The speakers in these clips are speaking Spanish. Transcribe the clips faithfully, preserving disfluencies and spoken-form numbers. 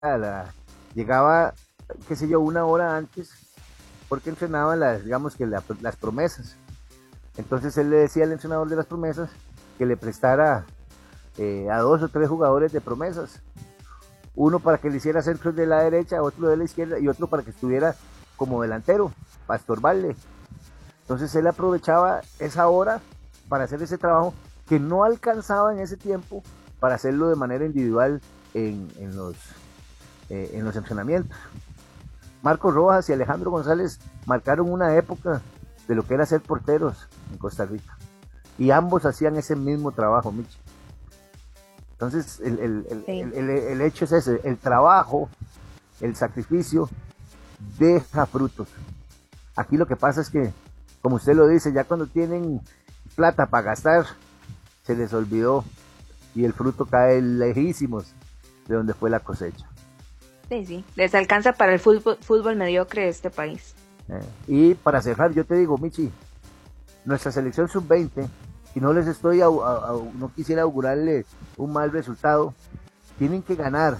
la, llegaba, qué sé yo, una hora antes, porque entrenaban las, digamos que la, las promesas. Entonces él le decía al entrenador de las promesas que le prestara eh, a dos o tres jugadores de promesas. Uno para que le hiciera centros de la derecha, otro de la izquierda y otro para que estuviera como delantero, para estorbarle. Entonces él aprovechaba esa hora para hacer ese trabajo que no alcanzaba en ese tiempo para hacerlo de manera individual en, en, los, eh, en los entrenamientos. Marcos Rojas y Alejandro González marcaron una época de lo que era ser porteros en Costa Rica. Y ambos hacían ese mismo trabajo, Michi. Entonces, el, el, el, sí. el, el, el hecho es ese, el trabajo, el sacrificio, deja frutos. Aquí lo que pasa es que, como usted lo dice, ya cuando tienen plata para gastar, se les olvidó y el fruto cae lejísimos de donde fue la cosecha. Sí, sí, les alcanza para el fútbol, fútbol mediocre de este país. Eh, y para cerrar, yo te digo, Michi, nuestra selección sub veinte, y no les estoy, a, a, a, no quisiera augurarle un mal resultado, tienen que ganar,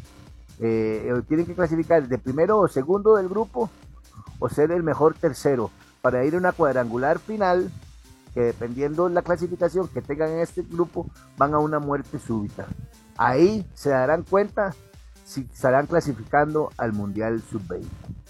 eh, tienen que clasificar de primero o segundo del grupo, o ser el mejor tercero, para ir a una cuadrangular final, que dependiendo de la clasificación que tengan en este grupo, van a una muerte súbita. Ahí se darán cuenta si estarán clasificando al Mundial sub veinte.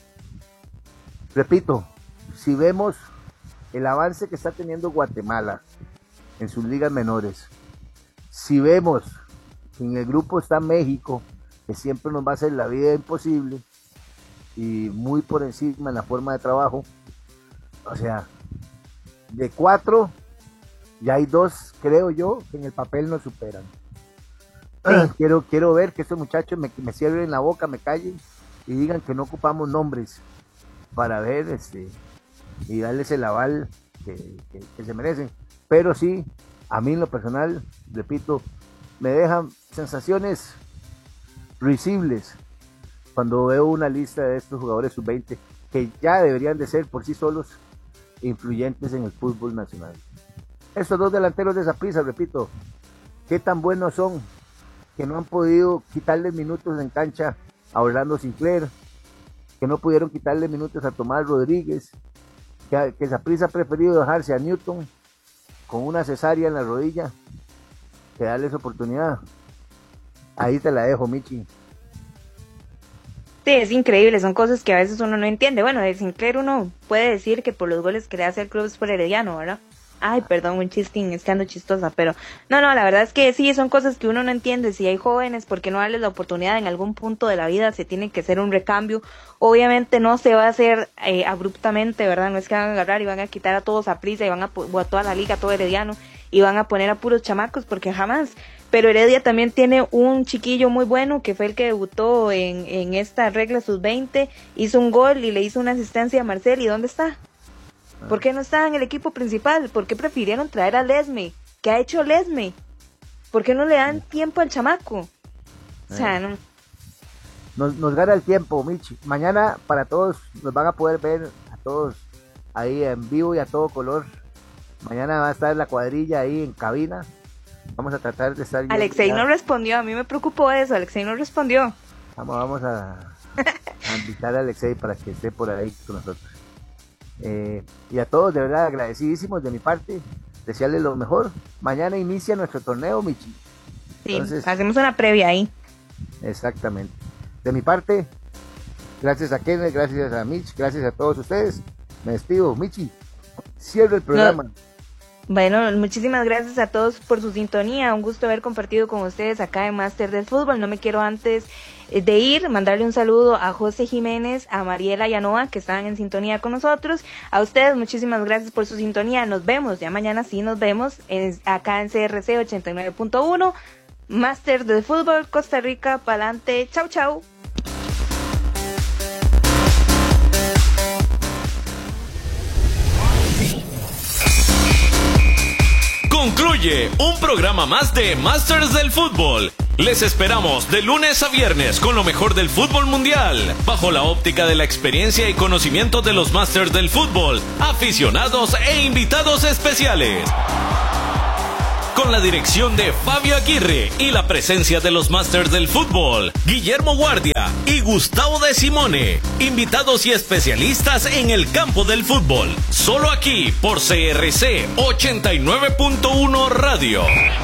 Repito, si vemos el avance que está teniendo Guatemala en sus ligas menores, si vemos que en el grupo está México, que siempre nos va a hacer la vida imposible y muy por encima en la forma de trabajo, o sea, de cuatro, ya hay dos, creo yo, que en el papel nos superan. Sí. Quiero, quiero ver que estos muchachos me, me cierren la boca, me callen y digan que no ocupamos nombres para ver este y darles el aval que, que, que se merecen. Pero sí, a mí en lo personal, repito, me dejan sensaciones risibles cuando veo una lista de estos jugadores sub veinte que ya deberían de ser por sí solos influyentes en el fútbol nacional. Estos dos delanteros de Saprissa, repito, qué tan buenos son que no han podido quitarle minutos en cancha a Orlando Sinclair, que no pudieron quitarle minutos a Tomás Rodríguez, que, que Saprissa ha preferido dejarse a Newton con una cesárea en la rodilla que darles oportunidad. Ahí te la dejo, Michi. Sí, es increíble, son cosas que a veces uno no entiende. Bueno, de Sinclair uno puede decir que por los goles que le hace al club es por Herediano, ¿verdad? Ay, perdón, un chistín, es que ando chistosa, pero no, no, la verdad es que sí, son cosas que uno no entiende. Si hay jóvenes, ¿por qué no darles la oportunidad? En algún punto de la vida se tiene que hacer un recambio. Obviamente no se va a hacer eh, abruptamente, ¿verdad? No es que van a agarrar y van a quitar a todos a prisa y van a, o a toda la liga, a todo Herediano, y van a poner a puros chamacos, porque jamás. Pero Heredia también tiene un chiquillo muy bueno, que fue el que debutó en, en esta regla sub veinte, hizo un gol y le hizo una asistencia a Marcel. ¿Y dónde está? ¿Por qué no está en el equipo principal? ¿Por qué prefirieron traer a Lesme? ¿Qué ha hecho Lesme? ¿Por qué no le dan tiempo al chamaco? O sea, no. Nos, nos gana el tiempo, Michi. Mañana para todos nos van a poder ver a todos ahí en vivo y a todo color. Mañana va a estar la cuadrilla ahí en cabina. Vamos a tratar de estar... Alexei ya. No respondió, a mí me preocupó eso, Alexei no respondió. Vamos, vamos a, a invitar a Alexei para que esté por ahí con nosotros. Eh, y a todos, de verdad, agradecidísimos de mi parte, desearles lo mejor. Mañana inicia nuestro torneo, Michi. Sí, entonces, hacemos una previa ahí. Exactamente. De mi parte, gracias a Kenneth, gracias a Mitch, gracias a todos ustedes. Me despido, Michi. Cierro el programa. No. Bueno, muchísimas gracias a todos por su sintonía, un gusto haber compartido con ustedes acá en Máster del Fútbol. No me quiero antes de ir, mandarle un saludo a José Jiménez, a Mariela y a Noa, que estaban en sintonía con nosotros. A ustedes muchísimas gracias por su sintonía, nos vemos, ya mañana sí nos vemos en, acá en C R C ochenta y nueve punto uno, Máster del Fútbol, Costa Rica, pa'lante, chau chau. Concluye un programa más de Masters del Fútbol. Les esperamos de lunes a viernes con lo mejor del fútbol mundial, bajo la óptica de la experiencia y conocimiento de los Masters del Fútbol, aficionados e invitados especiales. con la dirección de Fabio Aguirre y la presencia de los Masters del Fútbol, Guillermo Guardia y Gustavo de Simone, invitados y especialistas en el campo del fútbol, solo aquí por C R C ochenta y nueve punto uno Radio.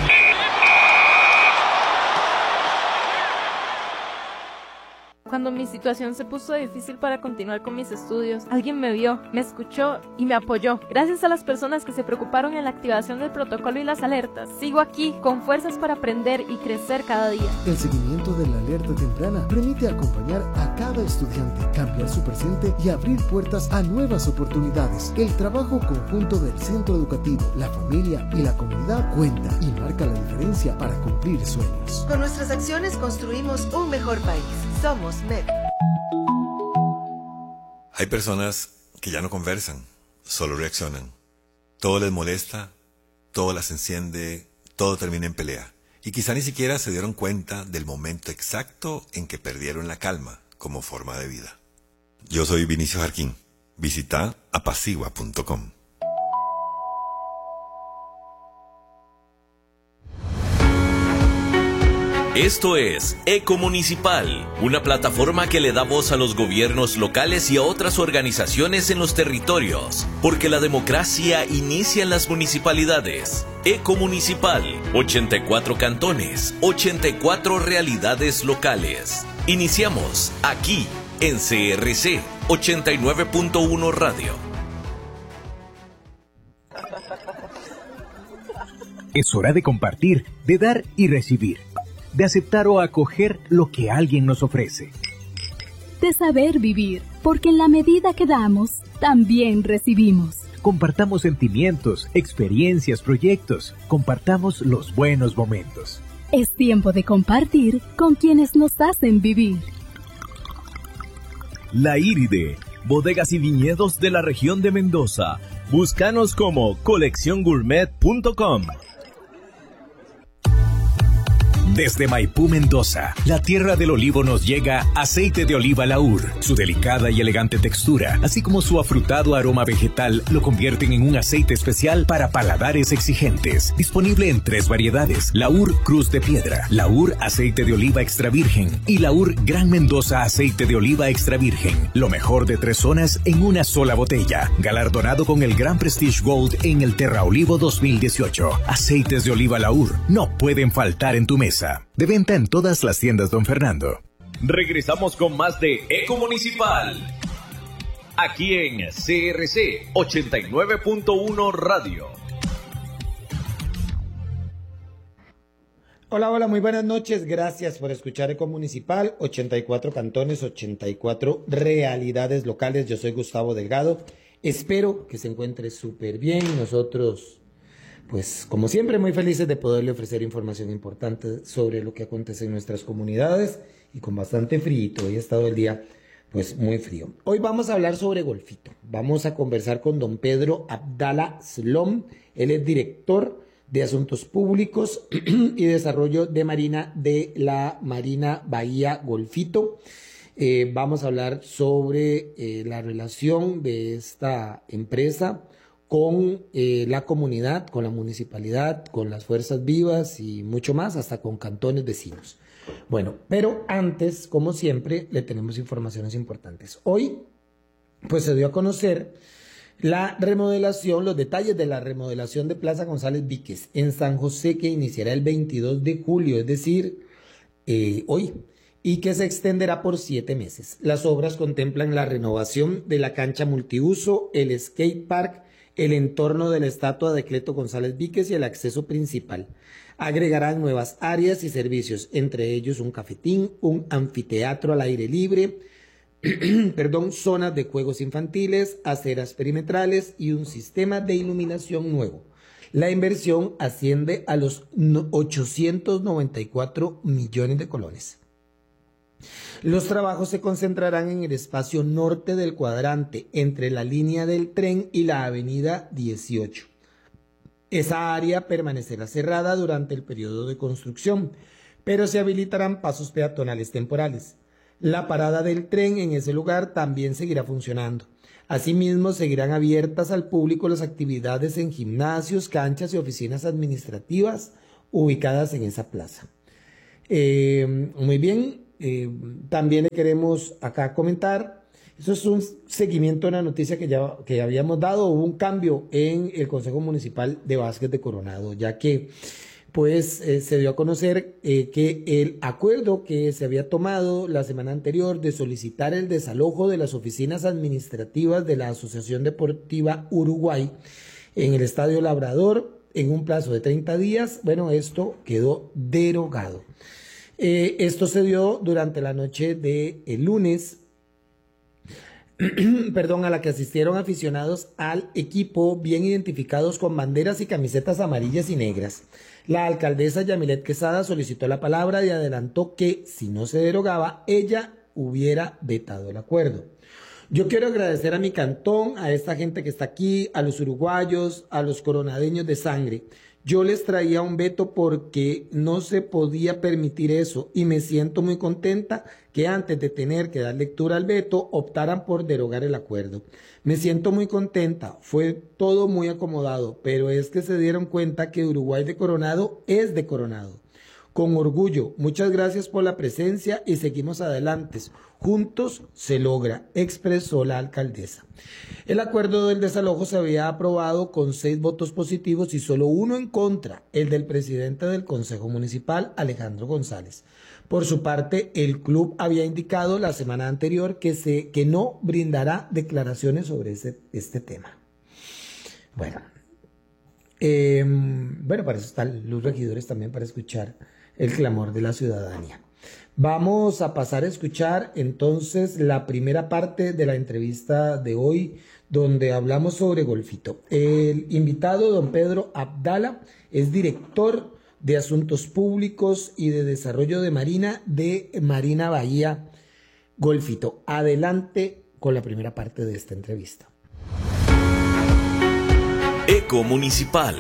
Cuando mi situación se puso difícil para continuar con mis estudios, alguien me vio, me escuchó y me apoyó. Gracias a las personas que se preocuparon en la activación del protocolo y las alertas, sigo aquí con fuerzas para aprender y crecer cada día. El seguimiento de la alerta temprana permite acompañar a cada estudiante, cambiar su presente y abrir puertas a nuevas oportunidades. El trabajo conjunto del centro educativo, la familia y la comunidad cuenta y marca la diferencia para cumplir sueños. Con nuestras acciones construimos un mejor país. Somos M E C. Hay personas que ya no conversan, solo reaccionan. Todo les molesta, todo las enciende, todo termina en pelea. Y quizá ni siquiera se dieron cuenta del momento exacto en que perdieron la calma como forma de vida. Yo soy Vinicio Jarquín. Visita apacigua punto com. Esto es Ecomunicipal, una plataforma que le da voz a los gobiernos locales y a otras organizaciones en los territorios, porque la democracia inicia en las municipalidades. Ecomunicipal, ochenta y cuatro cantones, ochenta y cuatro realidades locales. Iniciamos aquí en C R C ochenta y nueve punto uno Radio. Es hora de compartir, de dar y recibir, de aceptar o acoger lo que alguien nos ofrece. De saber vivir, porque en la medida que damos, también recibimos. Compartamos sentimientos, experiencias, proyectos. Compartamos los buenos momentos. Es tiempo de compartir con quienes nos hacen vivir. La Iride, bodegas y viñedos de la región de Mendoza. Búscanos como colección gourmet punto com. Desde Maipú, Mendoza, la tierra del olivo, nos llega aceite de oliva Laur. Su delicada y elegante textura, así como su afrutado aroma vegetal, lo convierten en un aceite especial para paladares exigentes. Disponible en tres variedades: Laur Cruz de Piedra, Laur Aceite de Oliva Extra Virgen y Laur Gran Mendoza Aceite de Oliva Extra Virgen. Lo mejor de tres zonas en una sola botella. Galardonado con el Gran Prestige Gold en el Terra Olivo dos mil dieciocho. Aceites de oliva Laur no pueden faltar en tu mesa. De venta en todas las tiendas Don Fernando. Regresamos con más de Ecomunicipal, aquí en C R C ochenta y nueve punto uno Radio. Hola, hola, muy buenas noches. Gracias por escuchar Ecomunicipal, ochenta y cuatro cantones, ochenta y cuatro realidades locales. Yo soy Gustavo Delgado. Espero que se encuentre súper bien. Nosotros, pues, como siempre, muy felices de poderle ofrecer información importante sobre lo que acontece en nuestras comunidades y con bastante frío. Hoy ha estado el día, pues, muy frío. Hoy vamos a hablar sobre golfito. Vamos a conversar con don Pedro Abdala Slom. Él es director de Asuntos Públicos y Desarrollo de Marina de la Marina Bahía Golfito. Eh, vamos a hablar sobre eh, la relación de esta empresa con eh, la comunidad, con la municipalidad, con las fuerzas vivas y mucho más, hasta con cantones vecinos. Bueno, pero antes, como siempre, le tenemos informaciones importantes. Hoy, pues se dio a conocer la remodelación, los detalles de la remodelación de Plaza González Víquez en San José, que iniciará el veintidós de julio, es decir, eh, hoy, y que se extenderá por siete meses. Las obras contemplan la renovación de la cancha multiuso, el skate park, el entorno de la estatua de Cleto González Víquez y el acceso principal. Agregarán nuevas áreas y servicios, entre ellos un cafetín, un anfiteatro al aire libre, perdón, zonas de juegos infantiles, aceras perimetrales y un sistema de iluminación nuevo. La inversión asciende a los ochocientos noventa y cuatro millones de colones. Los trabajos se concentrarán en el espacio norte del cuadrante, entre la línea del tren y la avenida dieciocho. Esa área permanecerá cerrada durante el periodo de construcción, pero se habilitarán pasos peatonales temporales. La parada del tren en ese lugar también seguirá funcionando. Asimismo, seguirán abiertas al público las actividades en gimnasios, canchas y oficinas administrativas ubicadas en esa plaza. Eh, muy bien, eh, también le queremos acá comentar, eso es un seguimiento de una noticia que ya que habíamos dado, hubo un cambio en el Consejo Municipal de Vázquez de Coronado, ya que pues eh, se dio a conocer eh, que el acuerdo que se había tomado la semana anterior de solicitar el desalojo de las oficinas administrativas de la Asociación Deportiva Uruguay en el Estadio Labrador en un plazo de treinta días, bueno, esto quedó derogado. Eh, esto se dio durante la noche del lunes, perdón, a la que asistieron aficionados al equipo bien identificados con banderas y camisetas amarillas y negras. La alcaldesa Yamilet Quesada solicitó la palabra y adelantó que, si no se derogaba, ella hubiera vetado el acuerdo. Yo quiero agradecer a mi cantón, a esta gente que está aquí, a los uruguayos, a los coronadeños de sangre. Yo les traía un veto porque no se podía permitir eso y me siento muy contenta que antes de tener que dar lectura al veto optaran por derogar el acuerdo. Me siento muy contenta, fue todo muy acomodado, pero es que se dieron cuenta que Uruguay de Coronado es de Coronado. Con orgullo, muchas gracias por la presencia y seguimos adelante. Juntos se logra, expresó la alcaldesa. El acuerdo del desalojo se había aprobado con seis votos positivos y solo uno en contra, el del presidente del Consejo Municipal, Alejandro González. Por su parte, el club había indicado la semana anterior que, se, que no brindará declaraciones sobre ese, este tema. Bueno, eh, bueno, para eso están los regidores también, para escuchar el clamor de la ciudadanía. Vamos a pasar a escuchar entonces la primera parte de la entrevista de hoy, donde hablamos sobre Golfito. El invitado, don Pedro Abdala, es director de Asuntos Públicos y de Desarrollo de Marina de Marina Bahía Golfito. Adelante con la primera parte de esta entrevista. Eco Municipal.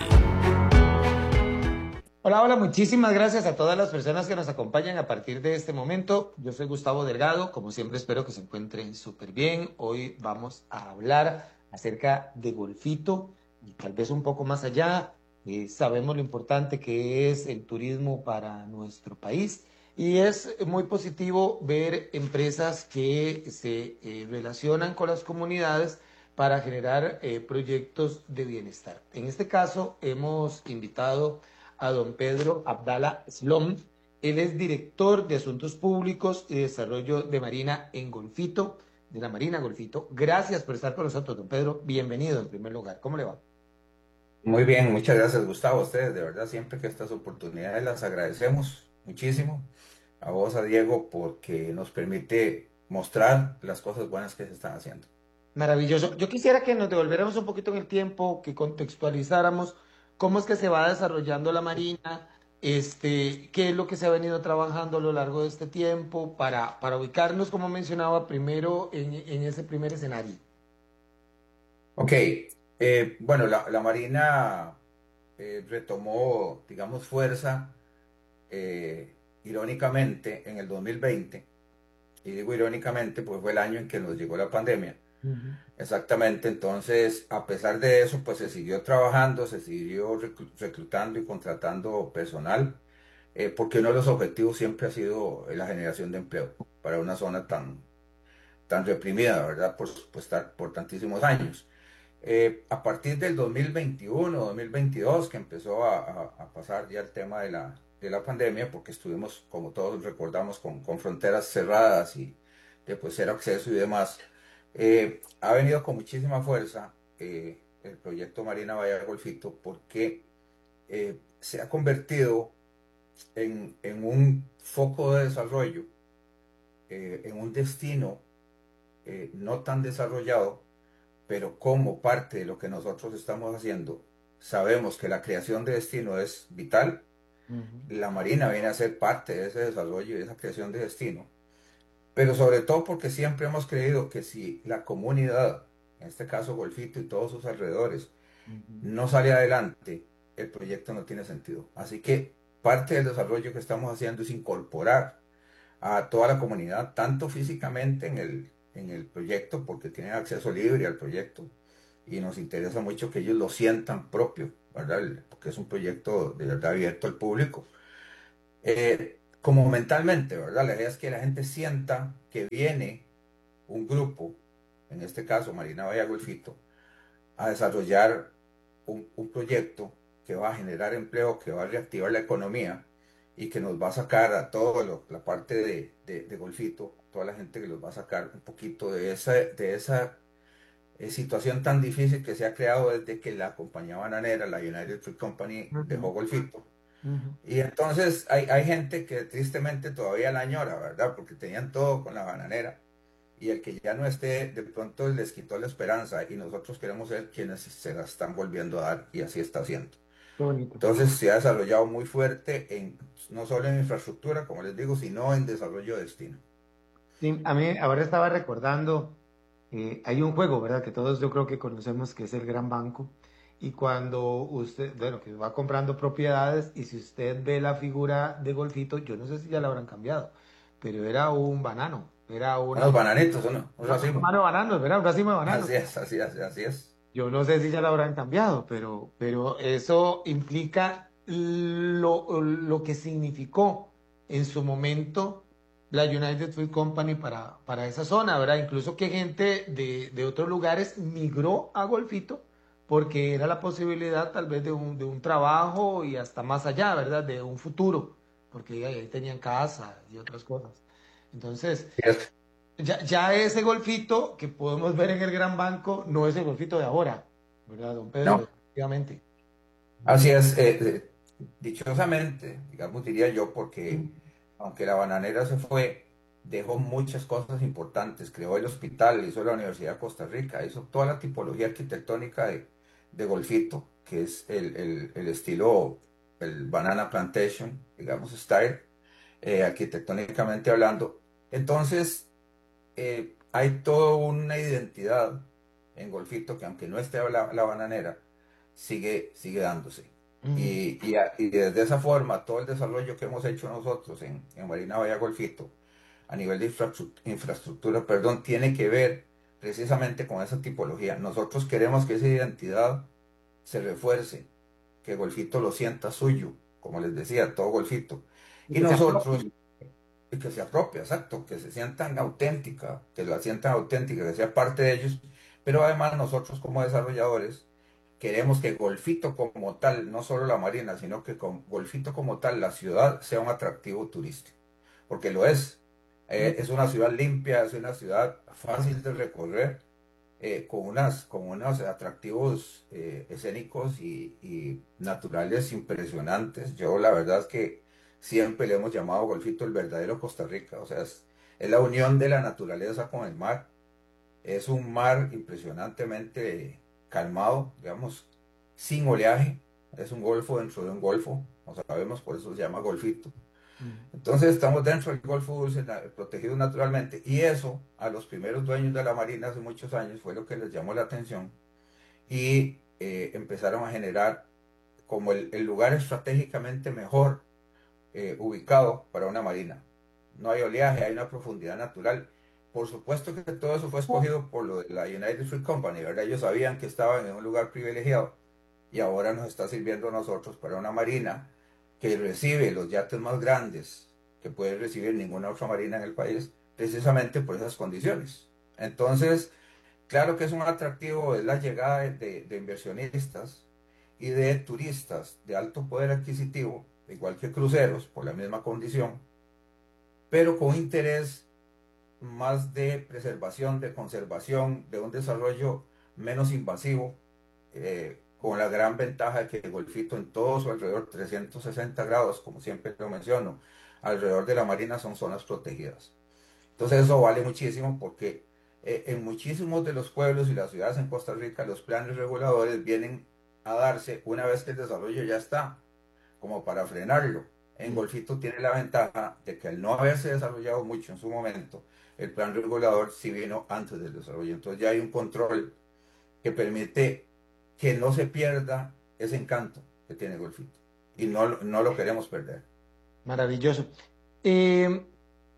Hola, hola, muchísimas gracias a todas las personas que nos acompañan a partir de este momento. Yo soy Gustavo Delgado, como siempre espero que se encuentren súper bien. Hoy vamos a hablar acerca de Golfito y tal vez un poco más allá. Eh, sabemos lo importante que es el turismo para nuestro país y es muy positivo ver empresas que se eh, relacionan con las comunidades para generar eh, proyectos de bienestar. En este caso hemos invitado a don Pedro Abdala Slom. Él es director de Asuntos Públicos y Desarrollo de Marina en Golfito, de la Marina Golfito. Gracias por estar con nosotros, don Pedro. Bienvenido en primer lugar. ¿Cómo le va? Muy bien, muchas gracias, Gustavo. A ustedes, de verdad, siempre que estas oportunidades las agradecemos muchísimo. A vos, a Diego, porque nos permite mostrar las cosas buenas que se están haciendo. Maravilloso. Yo quisiera que nos devolviéramos un poquito en el tiempo, que contextualizáramos cómo es que se va desarrollando la Marina, este, qué es lo que se ha venido trabajando a lo largo de este tiempo para, para ubicarnos, como mencionaba, primero en, en ese primer escenario. Ok, eh, bueno, la, la Marina eh, retomó, digamos, fuerza, eh, irónicamente, en el dos mil veinte, y digo irónicamente, pues fue el año en que nos llegó la pandemia. Uh-huh. Exactamente, entonces a pesar de eso pues se siguió trabajando, se siguió reclu- reclutando y contratando personal, eh, porque uno de los objetivos siempre ha sido la generación de empleo para una zona tan, tan reprimida, ¿verdad? Por, por estar por tantísimos años. Eh, a partir del dos mil veintiuno, dos mil veintidós, que empezó a, a, a pasar ya el tema de la, de la pandemia, porque estuvimos, como todos recordamos, con, con fronteras cerradas y de pues, cero acceso y demás. Eh, ha venido con muchísima fuerza eh, el proyecto Marina Bahía Golfito porque eh, se ha convertido en, en un foco de desarrollo, eh, en un destino eh, no tan desarrollado, pero como parte de lo que nosotros estamos haciendo, sabemos que la creación de destino es vital. Uh-huh. La Marina viene a ser parte de ese desarrollo y de esa creación de destino. Pero sobre todo porque siempre hemos creído que si la comunidad, en este caso Golfito y todos sus alrededores, uh-huh. no sale adelante, el proyecto no tiene sentido. Así que parte del desarrollo que estamos haciendo es incorporar a toda la comunidad, tanto físicamente en el, en el proyecto, porque tienen acceso libre al proyecto, y nos interesa mucho que ellos lo sientan propio, ¿verdad? Porque es un proyecto de verdad abierto al público. Eh, como mentalmente, ¿verdad? La idea es que la gente sienta que viene un grupo, en este caso Marina Bahía Golfito, a desarrollar un, un proyecto que va a generar empleo, que va a reactivar la economía y que nos va a sacar a toda la parte de, de, de Golfito, toda la gente que los va a sacar un poquito de esa, de esa eh, situación tan difícil que se ha creado desde que la compañía bananera, la United Fruit Company, uh-huh. dejó Golfito. Uh-huh. Y entonces hay, hay gente que tristemente todavía la añora, ¿verdad? Porque tenían todo con la bananera. Y el que ya no esté, de pronto les quitó la esperanza, y nosotros queremos ser quienes se la están volviendo a dar, y así está haciendo. Entonces se ha desarrollado muy fuerte, en, no solo en infraestructura, como les digo, sino en desarrollo de destino. Sí, a mí ahora estaba recordando, eh, hay un juego, ¿verdad? Que todos yo creo que conocemos, que es el Gran Banco, y cuando usted, bueno, que va comprando propiedades, y si usted ve la figura de Golfito, yo no sé si ya la habrán cambiado, pero era un banano. Era una... Unos bananitos, ¿no? Un racimo. Un bananos, ¿verdad? Un racimo de bananos. Así es, así es, así es. Yo no sé si ya lo habrán cambiado, pero, pero eso implica lo, lo que significó en su momento la United Fruit Company para, para esa zona, ¿verdad? Incluso que gente de, de otros lugares migró a Golfito porque era la posibilidad tal vez de un, de un trabajo y hasta más allá, ¿verdad? De un futuro, porque ahí tenían casa y otras cosas. Entonces, yes. ya, ya ese Golfito que podemos ver en el Gran Banco no es el Golfito de ahora, ¿verdad, don Pedro? No. Efectivamente. Así es, eh, dichosamente, digamos, diría yo, porque mm. aunque la bananera se fue, dejó muchas cosas importantes, creó el hospital, hizo la Universidad de Costa Rica, hizo toda la tipología arquitectónica de, de Golfito, que es el, el, el estilo, el Banana Plantation, digamos, style, eh, arquitectónicamente hablando. Entonces, eh, hay toda una identidad en Golfito que, aunque no esté la, la bananera, sigue, sigue dándose. Uh-huh. y, y, y desde esa forma, todo el desarrollo que hemos hecho nosotros en, en Marina Bahía Golfito, a nivel de infraestructura, infraestructura, perdón, tiene que ver precisamente con esa tipología. Nosotros queremos que esa identidad se refuerce, que Golfito lo sienta suyo, como les decía, todo Golfito. Y, y nosotros, y que se apropia, exacto, que se sientan auténtica, que la sientan auténtica, que sea parte de ellos, pero además nosotros como desarrolladores queremos que Golfito como tal, no solo la marina, sino que con Golfito como tal, la ciudad sea un atractivo turístico, porque lo es. Eh, es una ciudad limpia, es una ciudad fácil de recorrer, eh, con, unas, con unos atractivos eh, escénicos y, y naturales impresionantes. Yo la verdad es que siempre le hemos llamado Golfito el verdadero Costa Rica, o sea, es, es la unión de la naturaleza con el mar. Es un mar impresionantemente calmado, digamos, sin oleaje, es un golfo dentro de un golfo, no sabemos, por eso se llama Golfito. Entonces estamos dentro del Golfo Dulce, protegidos naturalmente, y eso a los primeros dueños de la marina hace muchos años fue lo que les llamó la atención, y eh, empezaron a generar como el, el lugar estratégicamente mejor eh, ubicado para una marina. No hay oleaje, hay una profundidad natural. Por supuesto que todo eso fue escogido por lo de la United Fruit Company, ¿verdad? Ellos sabían que estaban en un lugar privilegiado, y ahora nos está sirviendo a nosotros para una marina que recibe los yates más grandes que puede recibir ninguna otra marina en el país, precisamente por esas condiciones. Entonces, claro que es un atractivo, es la llegada de, de inversionistas y de turistas de alto poder adquisitivo, igual que cruceros, por la misma condición, pero con interés más de preservación, de conservación, de un desarrollo menos invasivo, eh, con la gran ventaja de que Golfito en todo su alrededor, trescientos sesenta grados, como siempre lo menciono, alrededor de la marina son zonas protegidas. Entonces eso vale muchísimo, porque eh, en muchísimos de los pueblos y las ciudades en Costa Rica los planes reguladores vienen a darse una vez que el desarrollo ya está, como para frenarlo. En Golfito tiene la ventaja de que al no haberse desarrollado mucho en su momento, el plan regulador sí vino antes del desarrollo. Entonces ya hay un control que permite que no se pierda ese encanto que tiene Golfito. Y no, no lo queremos perder. Maravilloso. Eh,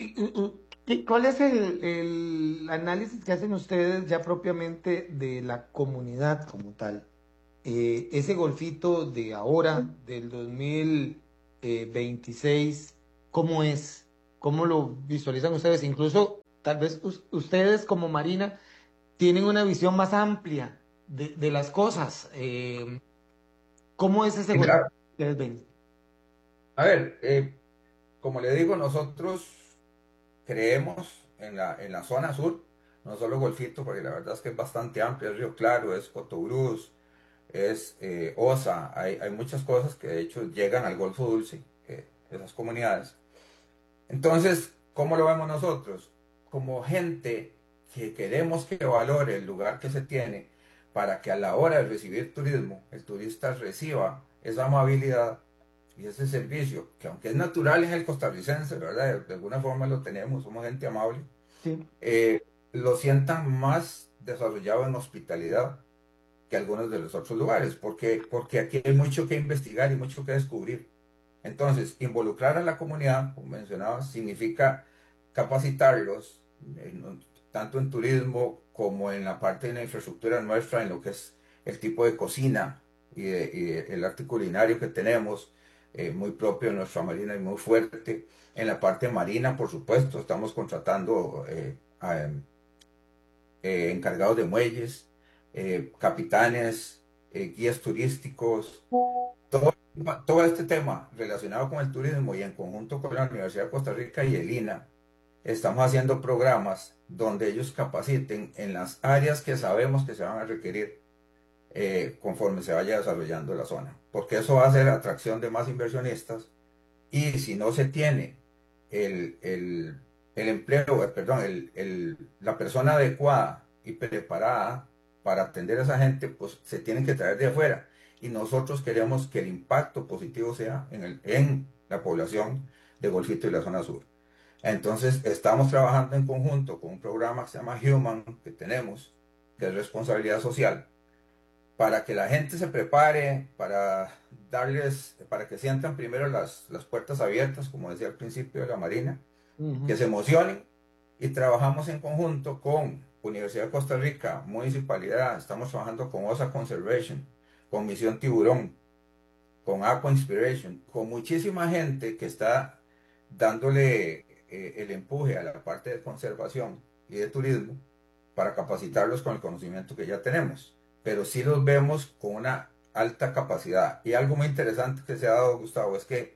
¿Cuál es el, el análisis que hacen ustedes ya propiamente de la comunidad como tal? Eh, ese golfito de ahora, del dos mil veintiséis, ¿cómo es? ¿Cómo lo visualizan ustedes? Incluso, tal vez ustedes como Marina tienen una visión más amplia de, de las cosas. Eh, ¿Cómo es ese golfito que ustedes ven? A ver, eh, como le digo, nosotros creemos en la, en la zona sur, no solo golfito, porque la verdad es que es bastante amplio, es Río Claro, es Cotobruz, es eh, Osa, hay, hay muchas cosas que de hecho llegan al Golfo Dulce, eh, esas comunidades. Entonces, ¿cómo lo vemos nosotros? Como gente que queremos que valore el lugar que se tiene para que a la hora de recibir turismo, el turista reciba esa amabilidad y ese servicio, que aunque es natural en el costarricense, ¿verdad? De, de alguna forma lo tenemos, somos gente amable, sí. eh, lo sientan más desarrollado en hospitalidad que algunos de los otros lugares, porque, porque aquí hay mucho que investigar y mucho que descubrir. Entonces, involucrar a la comunidad, como mencionaba, significa capacitarlos, en, tanto en turismo como en la parte de la infraestructura nuestra, en lo que es el tipo de cocina y, de, y de, el arte culinario que tenemos, eh, muy propio de nuestra marina y muy fuerte. En la parte marina, por supuesto, estamos contratando eh, a, eh, encargados de muelles, eh, capitanes, eh, guías turísticos, todo, todo este tema relacionado con el turismo y en conjunto con la Universidad de Costa Rica y el I N A, estamos haciendo programas donde ellos capaciten en las áreas que sabemos que se van a requerir eh, conforme se vaya desarrollando la zona, porque eso va a ser atracción de más inversionistas, y si no se tiene el, el, el empleo, perdón, el, el, la persona adecuada y preparada para atender a esa gente, pues se tienen que traer de afuera, y nosotros queremos que el impacto positivo sea en, el, en la población de Golfito y la zona sur. Entonces estamos trabajando en conjunto con un programa que se llama Human, que tenemos, que es responsabilidad social, para que la gente se prepare, para darles, para que sientan primero las, las puertas abiertas, como decía al principio de la Marina, uh-huh. que se emocionen, y trabajamos en conjunto con Universidad de Costa Rica, Municipalidad, estamos trabajando con Osa Conservation, con Misión Tiburón, con Aqua Inspiration, con muchísima gente que está dándole eh, el empuje a la parte de conservación y de turismo para capacitarlos con el conocimiento que ya tenemos, pero sí los vemos con una alta capacidad. Y algo muy interesante que se ha dado, Gustavo, es que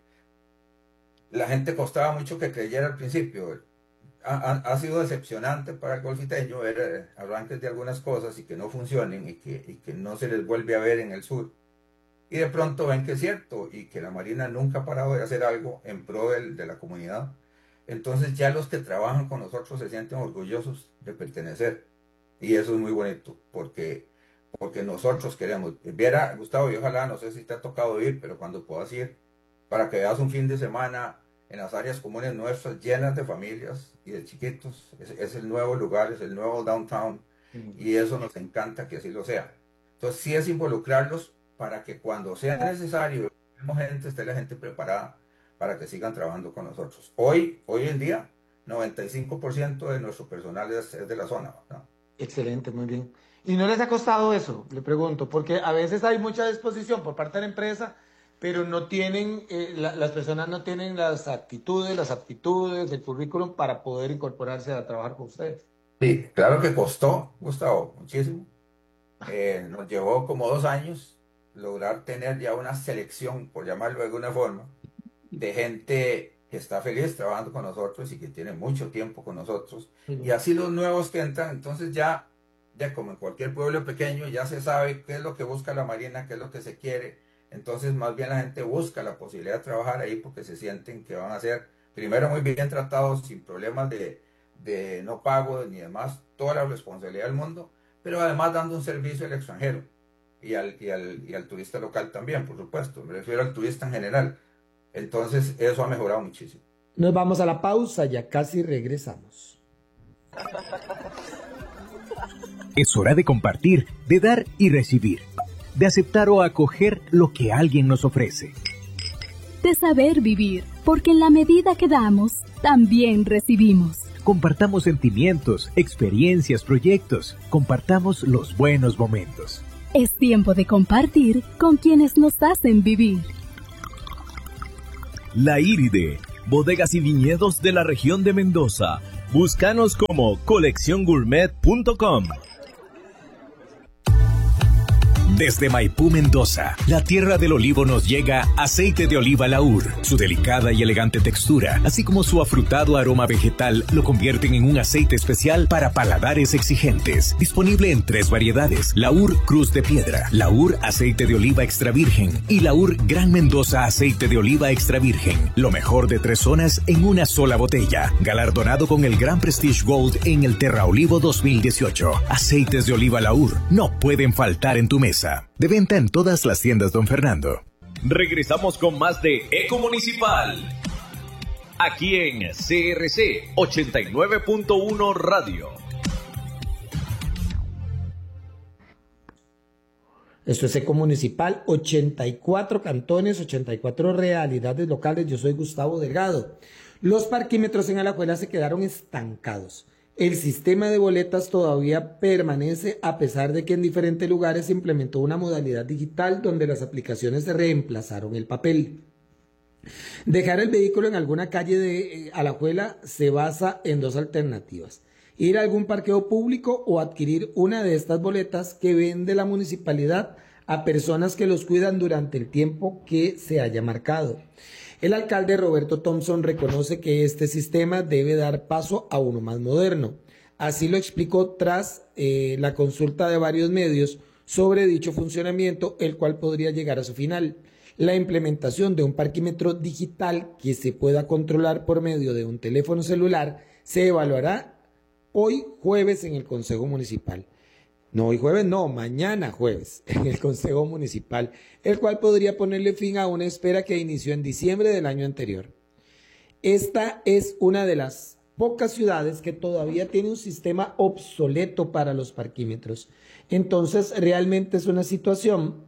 la gente costaba mucho que creyera al principio. Ha, ha, ha sido decepcionante para el golfiteño ver eh, arranques de algunas cosas y que no funcionen y que, y que no se les vuelve a ver en el sur. Y de pronto ven que es cierto y que la Marina nunca ha parado de hacer algo en pro del, de la comunidad. Entonces ya los que trabajan con nosotros se sienten orgullosos de pertenecer. Y eso es muy bonito, porque, porque nosotros queremos. Viera, Gustavo, y ojalá, no sé si te ha tocado ir, pero cuando puedas ir, para que veas un fin de semana en las áreas comunes nuestras llenas de familias y de chiquitos. Es, es el nuevo lugar, es el nuevo downtown, mm. y eso nos encanta que así lo sea. Entonces sí es involucrarlos para que cuando sea necesario, tenemos gente, esté la gente preparada para que sigan trabajando con nosotros. Hoy, hoy en día, noventa y cinco por ciento de nuestro personal es, es de la zona, ¿no? Excelente, muy bien. ¿Y no les ha costado eso? Le pregunto, porque a veces hay mucha disposición por parte de la empresa, pero no tienen, eh, la, las personas no tienen las actitudes, las aptitudes, el currículum para poder incorporarse a trabajar con ustedes. Sí, claro que costó, Gustavo, muchísimo. Eh, nos llevó como dos años lograr tener ya una selección, por llamarlo de alguna forma, de gente que está feliz trabajando con nosotros y que tiene mucho tiempo con nosotros. Sí. Y así los nuevos que entran, entonces ya, ya como en cualquier pueblo pequeño, ya se sabe qué es lo que busca la Marina, qué es lo que se quiere. Entonces más bien la gente busca la posibilidad de trabajar ahí porque se sienten que van a ser, primero, muy bien tratados, sin problemas de, de no pago ni demás, toda la responsabilidad del mundo, pero además dando un servicio al extranjero y al, y al, y al turista local también, por supuesto, me refiero al turista en general. Entonces eso ha mejorado muchísimo. Nos vamos a la pausa, ya casi regresamos. Es hora de compartir, de dar y recibir, de aceptar o acoger lo que alguien nos ofrece. de saber vivir, porque en la medida que damos, también recibimos. Compartamos sentimientos, experiencias, proyectos. Compartamos los buenos momentos. Es tiempo de compartir con quienes nos hacen vivir. La Iride, bodegas y viñedos de la región de Mendoza. Búscanos como colección gourmet punto com. Desde Maipú, Mendoza, la tierra del olivo, nos llega aceite de oliva Laur. Su delicada y elegante textura, así como su afrutado aroma vegetal, lo convierten en un aceite especial para paladares exigentes. Disponible en tres variedades: Laur Cruz de Piedra, Laur Aceite de Oliva Extra Virgen y Laur Gran Mendoza Aceite de Oliva Extra Virgen. Lo mejor de tres zonas en una sola botella. Galardonado con el Gran Prestige Gold en el Terra Olivo dos mil dieciocho. Aceites de oliva Laur no pueden faltar en tu mesa. De venta en todas las tiendas Don Fernando. Regresamos con más de Eco Municipal. Aquí en C R C ochenta y nueve punto uno Radio. Esto es Eco Municipal, ochenta y cuatro cantones, ochenta y cuatro realidades locales. Yo soy Gustavo Delgado. Los parquímetros en Alajuela se quedaron estancados. El sistema de boletas todavía permanece a pesar de que en diferentes lugares se implementó una modalidad digital donde las aplicaciones reemplazaron el papel. Dejar el vehículo en alguna calle de Alajuela se basa en dos alternativas: ir a algún parqueo público o adquirir una de estas boletas que vende la municipalidad a personas que los cuidan durante el tiempo que se haya marcado. El alcalde Roberto Thompson reconoce que este sistema debe dar paso a uno más moderno. Así lo explicó tras eh, la consulta de varios medios sobre dicho funcionamiento, el cual podría llegar a su final. La implementación de un parquímetro digital que se pueda controlar por medio de un teléfono celular se evaluará hoy jueves en el Consejo Municipal. No, hoy jueves no, mañana jueves en el Consejo Municipal, el cual podría ponerle fin a una espera que inició en diciembre del año anterior. Esta es una de las pocas ciudades que todavía tiene un sistema obsoleto para los parquímetros. Entonces, realmente es una situación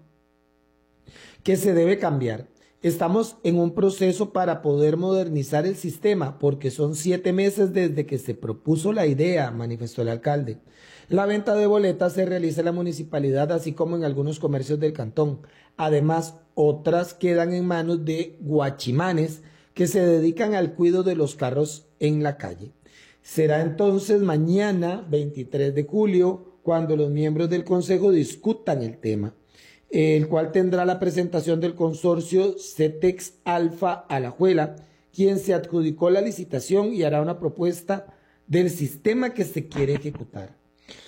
que se debe cambiar. Estamos en un proceso para poder modernizar el sistema, porque son siete meses desde que se propuso la idea, manifestó el alcalde. La venta de boletas se realiza en la municipalidad, así como en algunos comercios del cantón. Además, otras quedan en manos de guachimanes que se dedican al cuidado de los carros en la calle. Será entonces mañana, veintitrés de julio, cuando los miembros del consejo discutan el tema, el cual tendrá la presentación del consorcio CETEX Alfa Alajuela, quien se adjudicó la licitación y hará una propuesta del sistema que se quiere ejecutar.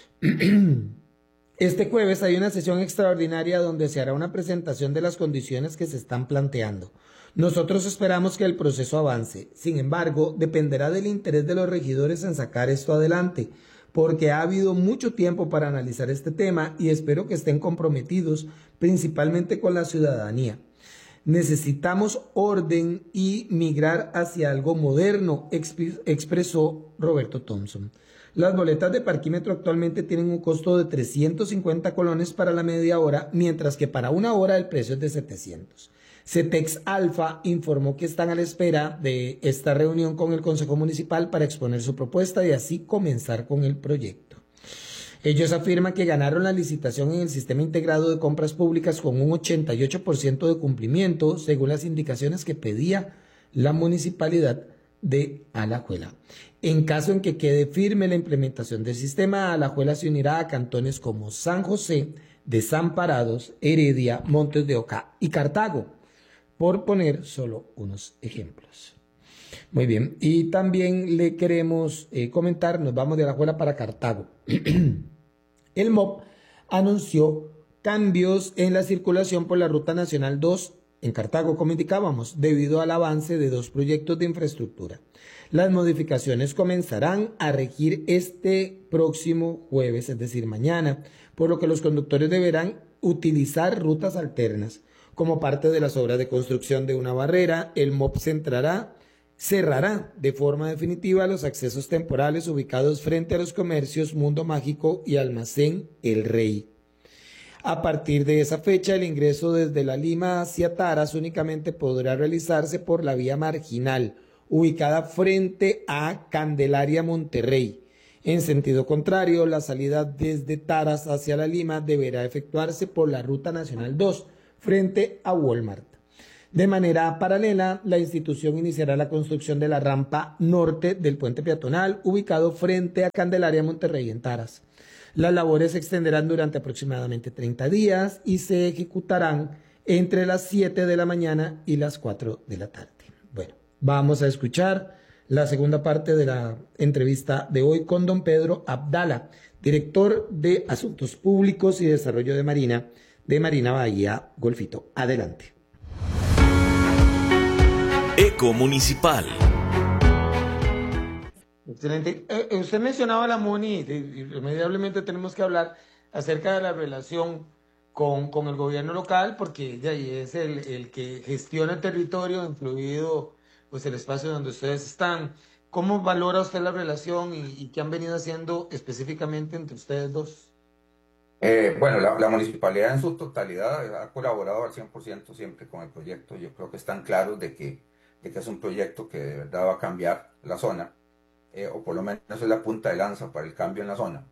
Este jueves hay una sesión extraordinaria donde se hará una presentación de las condiciones que se están planteando. Nosotros esperamos que el proceso avance. Sin embargo, dependerá del interés de los regidores en sacar esto adelante, porque ha habido mucho tiempo para analizar este tema y espero que estén comprometidos principalmente con la ciudadanía. Necesitamos orden y migrar hacia algo moderno, exp- expresó Roberto Thompson. Las boletas de parquímetro actualmente tienen un costo de trescientos cincuenta colones para la media hora, mientras que para una hora el precio es de setecientos. CETEX Alfa informó que están a la espera de esta reunión con el Consejo Municipal para exponer su propuesta y así comenzar con el proyecto. Ellos afirman que ganaron la licitación en el Sistema Integrado de Compras Públicas con un ochenta y ocho por ciento de cumplimiento, según las indicaciones que pedía la municipalidad de Alajuela. En caso en que quede firme la implementación del sistema, Alajuela se unirá a cantones como San José, Desamparados, Heredia, Montes de Oca y Cartago, por poner solo unos ejemplos. Muy bien, y también le queremos eh, comentar, nos vamos de Alajuela para Cartago. El M O P anunció cambios en la circulación por la Ruta Nacional dos en Cartago, como indicábamos, debido al avance de dos proyectos de infraestructura. Las modificaciones comenzarán a regir este próximo jueves, es decir, mañana, por lo que los conductores deberán utilizar rutas alternas. Como parte de las obras de construcción de una barrera, el M O P centrará, cerrará de forma definitiva los accesos temporales ubicados frente a los comercios Mundo Mágico y Almacén El Rey. A partir de esa fecha, el ingreso desde La Lima hacia Taras únicamente podrá realizarse por la vía marginal, ubicada frente a Candelaria Monterrey. En sentido contrario, la salida desde Taras hacia La Lima deberá efectuarse por la Ruta Nacional dos, frente a Walmart. De manera paralela, la institución iniciará la construcción de la rampa norte del puente peatonal, ubicado frente a Candelaria Monterrey en Taras. Las labores se extenderán durante aproximadamente treinta días y se ejecutarán entre las siete de la mañana y las cuatro de la tarde. Bueno, vamos a escuchar la segunda parte de la entrevista de hoy con don Pedro Abdala, director de Asuntos Públicos y Desarrollo de Marina, de Marina Bahía Golfito. Adelante. Eco Municipal. Excelente. Eh, usted mencionaba la MUNI, y irremediablemente tenemos que hablar acerca de la relación con, con el gobierno local, porque ya es el, el que gestiona el territorio, incluido pues el espacio donde ustedes están. ¿Cómo valora usted la relación y, y qué han venido haciendo específicamente entre ustedes dos? Eh, bueno, la, la municipalidad en su totalidad ha colaborado al cien por ciento siempre con el proyecto. Yo creo que están claros de que, de que es un proyecto que de verdad va a cambiar la zona. Eh, o por lo menos es la punta de lanza para el cambio en la zona.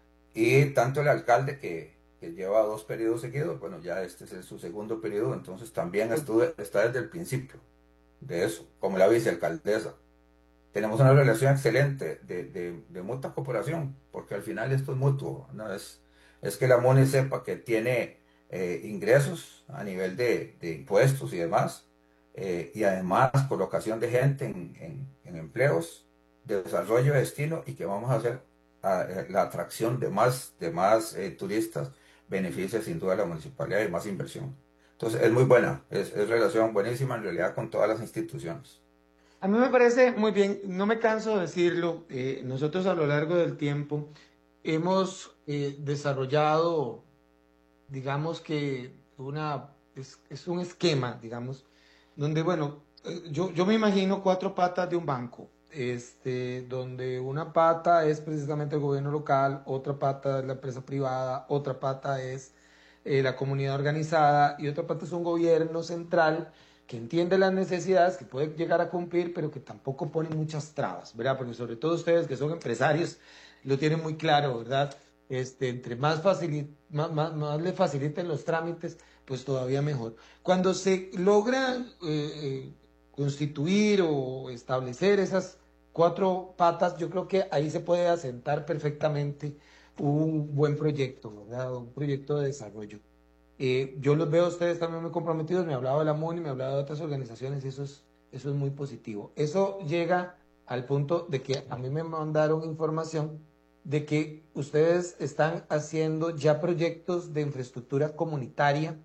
Y tanto el alcalde que, que lleva dos periodos seguidos, bueno, ya este es su segundo periodo, entonces también estuve, está desde el principio de eso, como la vicealcaldesa. Tenemos una relación excelente de, de, de mutua cooperación, porque al final esto es mutuo, ¿no? Es, es que la MUNI sepa que tiene eh, ingresos a nivel de, de impuestos y demás, eh, y además colocación de gente en, en, en empleos, de desarrollo de destino, y que vamos a hacer a, a, la atracción de más, de más eh, turistas, beneficia sin duda a la municipalidad y más inversión. Entonces es muy buena, es, es relación buenísima en realidad con todas las instituciones. A mí me parece muy bien, no me canso de decirlo, eh, nosotros a lo largo del tiempo hemos eh, desarrollado, digamos que una, es, es un esquema, digamos, donde bueno, eh, yo, yo me imagino cuatro patas de un banco. Este, donde una pata es precisamente el gobierno local, otra pata es la empresa privada, otra pata es eh, la comunidad organizada y otra pata es un gobierno central que entiende las necesidades, que puede llegar a cumplir, pero que tampoco pone muchas trabas, ¿verdad? Porque sobre todo ustedes que son empresarios lo tienen muy claro, ¿verdad? Este, entre más, facil, más, más, más le faciliten los trámites, pues todavía mejor. Cuando se logra eh, eh, constituir o establecer esas cuatro patas, yo creo que ahí se puede asentar perfectamente un buen proyecto, ¿verdad? Un proyecto de desarrollo. Eh, yo los veo a ustedes también muy comprometidos, me hablaba de la MUNI, me hablaba de otras organizaciones, y eso es, eso es muy positivo. Eso llega al punto de que a mí me mandaron información de que ustedes están haciendo ya proyectos de infraestructura comunitaria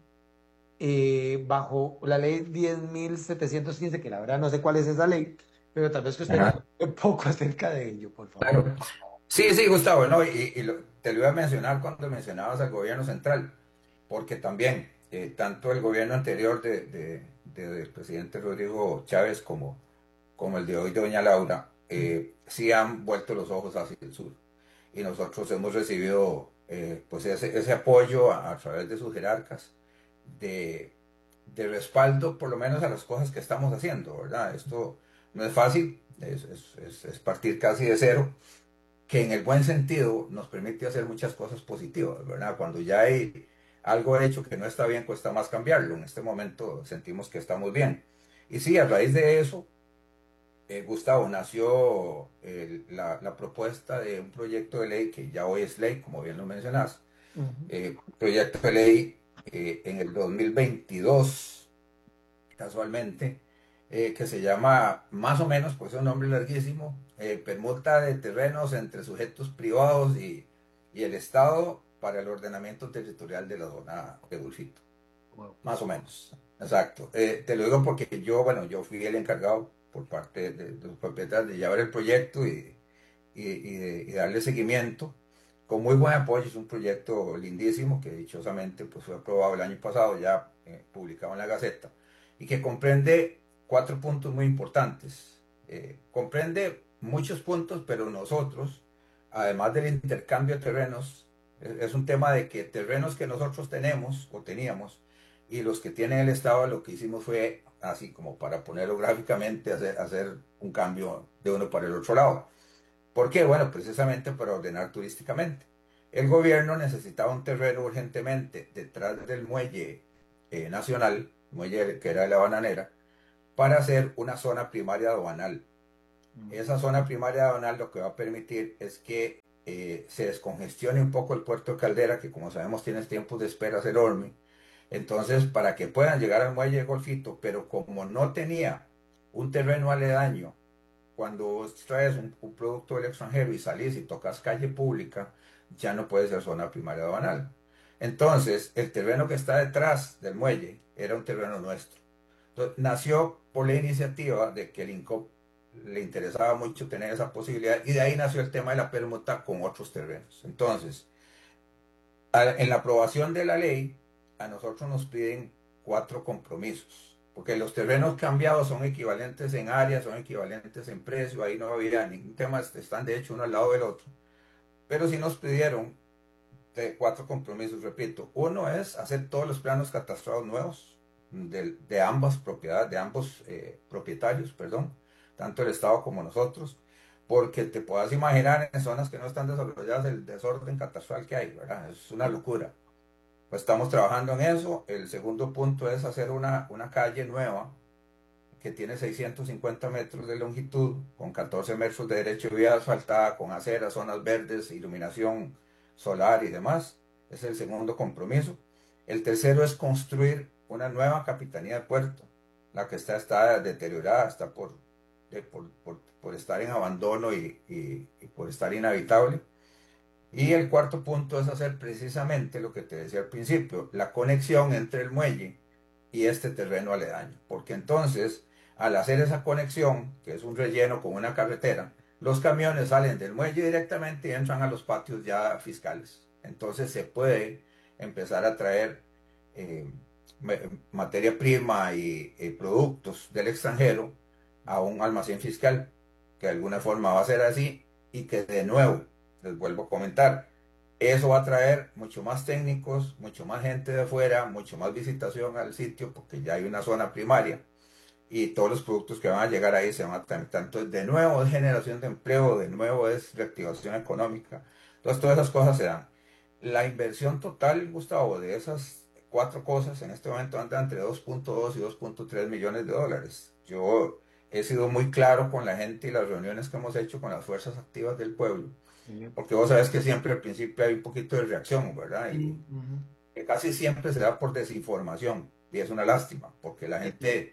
eh, bajo la ley diez mil setecientos quince, que la verdad no sé cuál es esa ley, pero tal vez que usted hable un poco acerca de ello, por favor. Claro. Sí, sí, Gustavo, ¿no? y, y lo, te lo iba a mencionar cuando mencionabas al gobierno central, porque también, eh, tanto el gobierno anterior de, de, de, del presidente Rodrigo Chávez como, como el de hoy de doña Laura, eh, sí han vuelto los ojos hacia el sur. Y nosotros hemos recibido eh, pues ese, ese apoyo a, a través de sus jerarcas, de, de respaldo por lo menos a las cosas que estamos haciendo, ¿verdad? Esto no es fácil, es, es, es partir casi de cero, que en el buen sentido nos permite hacer muchas cosas positivas, ¿verdad? Cuando ya hay algo hecho que no está bien, cuesta más cambiarlo. En este momento sentimos que estamos bien. Y sí, a raíz de eso, eh, Gustavo, nació eh, la, la propuesta de un proyecto de ley que ya hoy es ley, como bien lo mencionas. Uh-huh. eh, proyecto de ley eh, en el dos mil veintidós, casualmente, Eh, que se llama, más o menos, pues es un nombre larguísimo, eh, permuta de terrenos entre sujetos privados y, y el Estado para el ordenamiento territorial de la zona de Golfito. Wow. Más o menos, exacto. Eh, te lo digo porque yo, bueno, yo fui el encargado por parte de, de los propietarios de llevar el proyecto y, y, y, de, y darle seguimiento con muy buen apoyo. Es un proyecto lindísimo que dichosamente pues, fue aprobado el año pasado, ya eh, publicado en la Gaceta, y que comprende cuatro puntos muy importantes. Eh, comprende muchos puntos, pero nosotros, además del intercambio de terrenos, Es, es un tema de que terrenos que nosotros tenemos o teníamos y los que tiene el Estado, lo que hicimos fue, así como para ponerlo gráficamente, hacer, hacer un cambio de uno para el otro lado. ¿Por qué? Bueno, precisamente para ordenar turísticamente. El gobierno necesitaba un terreno urgentemente detrás del muelle eh, nacional, muelle que era de la bananera, para hacer una zona primaria aduanal. Mm. Esa zona primaria aduanal lo que va a permitir es que eh, se descongestione un poco el puerto de Caldera, que como sabemos tiene tiempos de espera enorme. Entonces, para que puedan llegar al muelle de Golfito, pero como no tenía un terreno aledaño, cuando vos traes un, un producto del extranjero y salís y tocas calle pública, ya no puede ser zona primaria aduanal. Entonces, el terreno que está detrás del muelle era un terreno nuestro. Entonces, nació por la iniciativa de que el INCOP le interesaba mucho tener esa posibilidad, y de ahí nació el tema de la permuta con otros terrenos. Entonces, a, en la aprobación de la ley, a nosotros nos piden cuatro compromisos, porque los terrenos cambiados son equivalentes en área, son equivalentes en precio, ahí no había ningún tema, están de hecho uno al lado del otro. Pero sí nos pidieron de cuatro compromisos, repito. Uno es hacer todos los planos catastrales nuevos de, de ambas propiedades, de ambos eh, propietarios, perdón, tanto el Estado como nosotros, porque te puedas imaginar en zonas que no están desarrolladas el desorden catastral que hay, ¿verdad? Es una locura. Pues estamos trabajando en eso. El segundo punto es hacer una, una calle nueva que tiene seiscientos cincuenta metros de longitud, con catorce metros de derecho de vía asfaltada, con aceras, zonas verdes, iluminación solar y demás. Ese es el segundo compromiso. El tercero es construir una nueva capitanía de puerto. La que está, está deteriorada, está por, de, por, por, por estar en abandono y, y, y por estar inhabitable. Y el cuarto punto es hacer precisamente lo que te decía al principio, la conexión entre el muelle y este terreno aledaño. Porque entonces, al hacer esa conexión, que es un relleno con una carretera, los camiones salen del muelle directamente y entran a los patios ya fiscales. Entonces se puede empezar a traer eh, materia prima y, y productos del extranjero a un almacén fiscal, que de alguna forma va a ser así, y que de nuevo, les vuelvo a comentar, eso va a traer mucho más técnicos, mucho más gente de afuera, mucho más visitación al sitio, porque ya hay una zona primaria y todos los productos que van a llegar ahí se van a tramitar. Entonces, de nuevo es generación de empleo, de nuevo es reactivación económica. Entonces, todas esas cosas se dan. La inversión total, Gustavo, de esas cuatro cosas en este momento anda entre dos punto dos y dos punto tres millones de dólares. Yo he sido muy claro con la gente y las reuniones que hemos hecho con las fuerzas activas del pueblo. Porque vos sabés que siempre al principio hay un poquito de reacción, ¿verdad? Y uh-huh. que casi siempre se da por desinformación. Y es una lástima, porque la gente,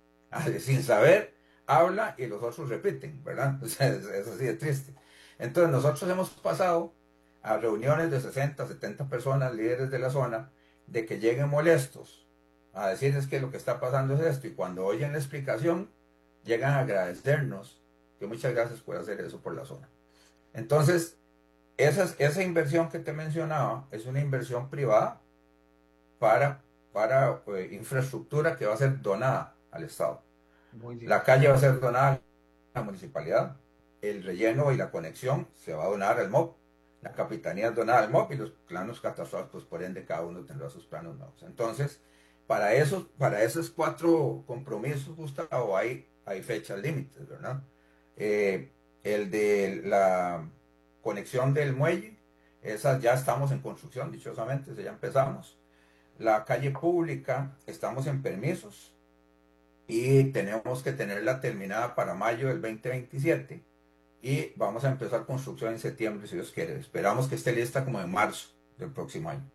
sin saber, habla y los otros repiten, ¿verdad? O sea, es, es así de triste. Entonces nosotros hemos pasado a reuniones de sesenta, setenta personas, líderes de la zona, de que lleguen molestos a decirles que lo que está pasando es esto. Y cuando oyen la explicación, llegan a agradecernos que muchas gracias por hacer eso por la zona. Entonces, esa, esa inversión que te mencionaba es una inversión privada para, para eh, infraestructura que va a ser donada al Estado. La calle va a ser donada a la municipalidad, el relleno y la conexión se va a donar al M O P, la capitanía es donada al M O P y los planos catastrales, pues por ende cada uno tendrá sus planos nuevos. Entonces, para esos, para esos cuatro compromisos, Gustavo, hay, hay fechas límites, ¿verdad? Eh, El de la conexión del muelle, esa ya estamos en construcción, dichosamente, ya empezamos. La calle pública, estamos en permisos y tenemos que tenerla terminada para mayo del veinte veintisiete y vamos a empezar construcción en septiembre, si Dios quiere. Esperamos que esté lista como en marzo del próximo año.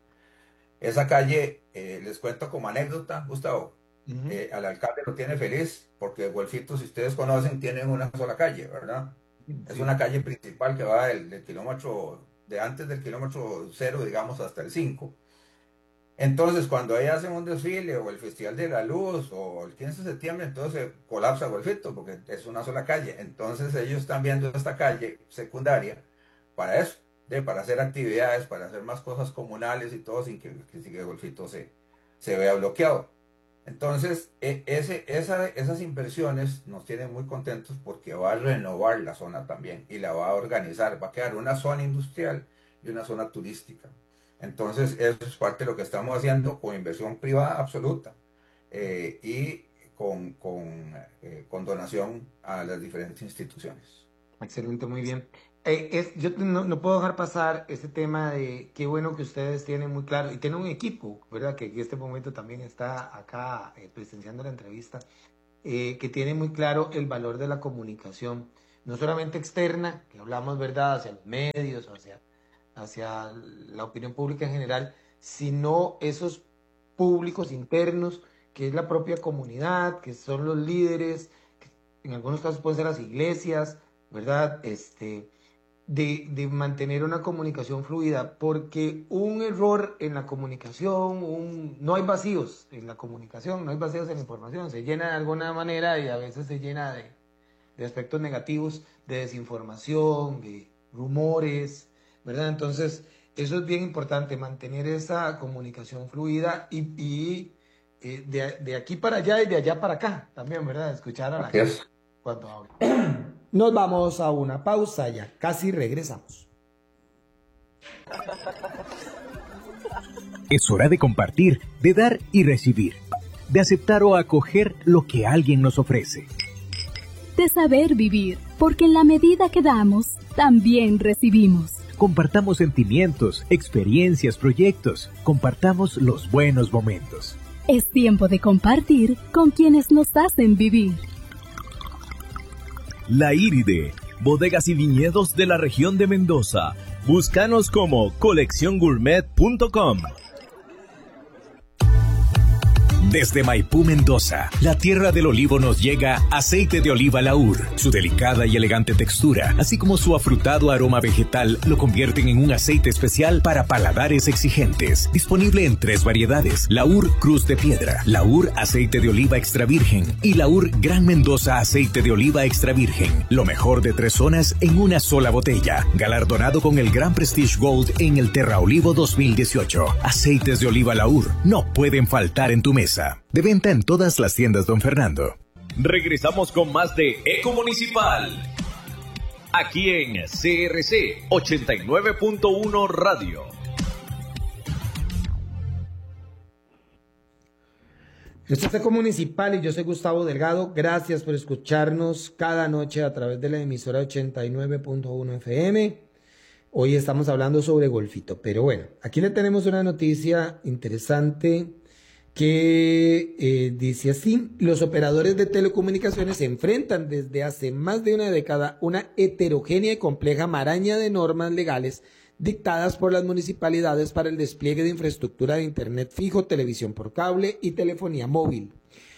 Esa calle, eh, les cuento como anécdota, Gustavo, Uh-huh. Eh, al alcalde lo tiene feliz porque Golfito, si ustedes conocen, tienen una sola calle, ¿verdad? Sí. Es una calle principal que va del, del kilómetro, de antes del kilómetro cero, digamos, hasta el cinco. Entonces, cuando ahí hacen un desfile o el Festival de la Luz o el quince de septiembre, entonces colapsa Golfito porque es una sola calle. Entonces, ellos están viendo esta calle secundaria para eso, de, para hacer actividades, para hacer más cosas comunales y todo sin que, que, que Golfito se, se vea bloqueado. Entonces, ese, esa, esas inversiones nos tienen muy contentos porque va a renovar la zona también y la va a organizar. Va a quedar una zona industrial y una zona turística. Entonces, eso es parte de lo que estamos haciendo con inversión privada absoluta eh, y con, con, eh, con donación a las diferentes instituciones. Excelente, muy bien. Eh, es, yo no, no puedo dejar pasar ese tema de qué bueno que ustedes tienen muy claro, y tienen un equipo, ¿verdad? Que en este momento también está acá eh, presenciando la entrevista, eh, que tiene muy claro el valor de la comunicación, no solamente externa, que hablamos, ¿verdad?, hacia los medios, hacia, hacia la opinión pública en general, sino esos públicos internos, que es la propia comunidad, que son los líderes, que en algunos casos pueden ser las iglesias, ¿verdad? Este, de, de mantener una comunicación fluida, porque un error en la comunicación, un, no hay vacíos en la comunicación, no hay vacíos en la información, se llena de alguna manera y a veces se llena de, de aspectos negativos, de desinformación, de rumores, ¿verdad? Entonces, eso es bien importante, mantener esa comunicación fluida y, y eh, de, de aquí para allá y de allá para acá también, ¿verdad? Escuchar a la gente cuando habla. Nos vamos a una pausa, ya casi regresamos. Es hora de compartir, de dar y recibir, de aceptar o acoger lo que alguien nos ofrece. De saber vivir, porque en la medida que damos, también recibimos. Compartamos sentimientos, experiencias, proyectos. Compartamos los buenos momentos. Es tiempo de compartir con quienes nos hacen vivir. La Iride, bodegas y viñedos de la región de Mendoza. Búscanos como colección gourmet punto com. Desde Maipú, Mendoza, la tierra del olivo, nos llega aceite de oliva Laur. Su delicada y elegante textura, así como su afrutado aroma vegetal, lo convierten en un aceite especial para paladares exigentes. Disponible en tres variedades: Laur Cruz de Piedra, Laur Aceite de Oliva Extra Virgen y Laur Gran Mendoza Aceite de Oliva Extra Virgen. Lo mejor de tres zonas en una sola botella. Galardonado con el Gran Prestige Gold en el Terra Olivo dos mil dieciocho. Aceites de oliva Laur no pueden faltar en tu mesa. De venta en todas las tiendas Don Fernando. Regresamos con más de Eco Municipal. Aquí en C R C ochenta y nueve punto uno Radio. Esto es Eco Municipal y yo soy Gustavo Delgado. Gracias por escucharnos cada noche a través de la emisora ochenta y nueve punto uno F M. Hoy estamos hablando sobre golfito, pero bueno, aquí le tenemos una noticia interesante que eh, dice así: los operadores de telecomunicaciones se enfrentan desde hace más de una década una heterogénea y compleja maraña de normas legales dictadas por las municipalidades para el despliegue de infraestructura de internet fijo, televisión por cable y telefonía móvil.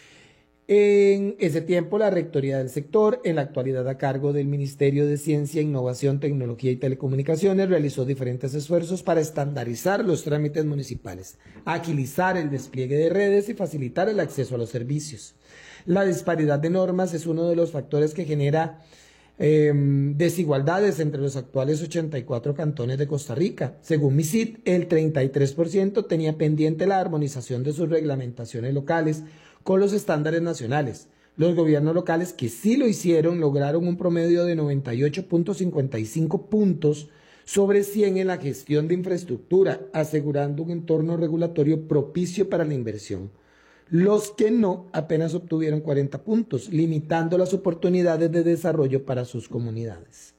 En ese tiempo, la rectoría del sector, en la actualidad a cargo del Ministerio de Ciencia, Innovación, Tecnología y Telecomunicaciones, realizó diferentes esfuerzos para estandarizar los trámites municipales, agilizar el despliegue de redes y facilitar el acceso a los servicios. La disparidad de normas es uno de los factores que genera eh, desigualdades entre los actuales ochenta y cuatro cantones de Costa Rica. Según MISIT, el treinta y tres por ciento tenía pendiente la armonización de sus reglamentaciones locales con los estándares nacionales. Los gobiernos locales que sí lo hicieron lograron un promedio de noventa y ocho punto cincuenta y cinco puntos sobre cien en la gestión de infraestructura, asegurando un entorno regulatorio propicio para la inversión. Los que no apenas obtuvieron cuarenta puntos, limitando las oportunidades de desarrollo para sus comunidades.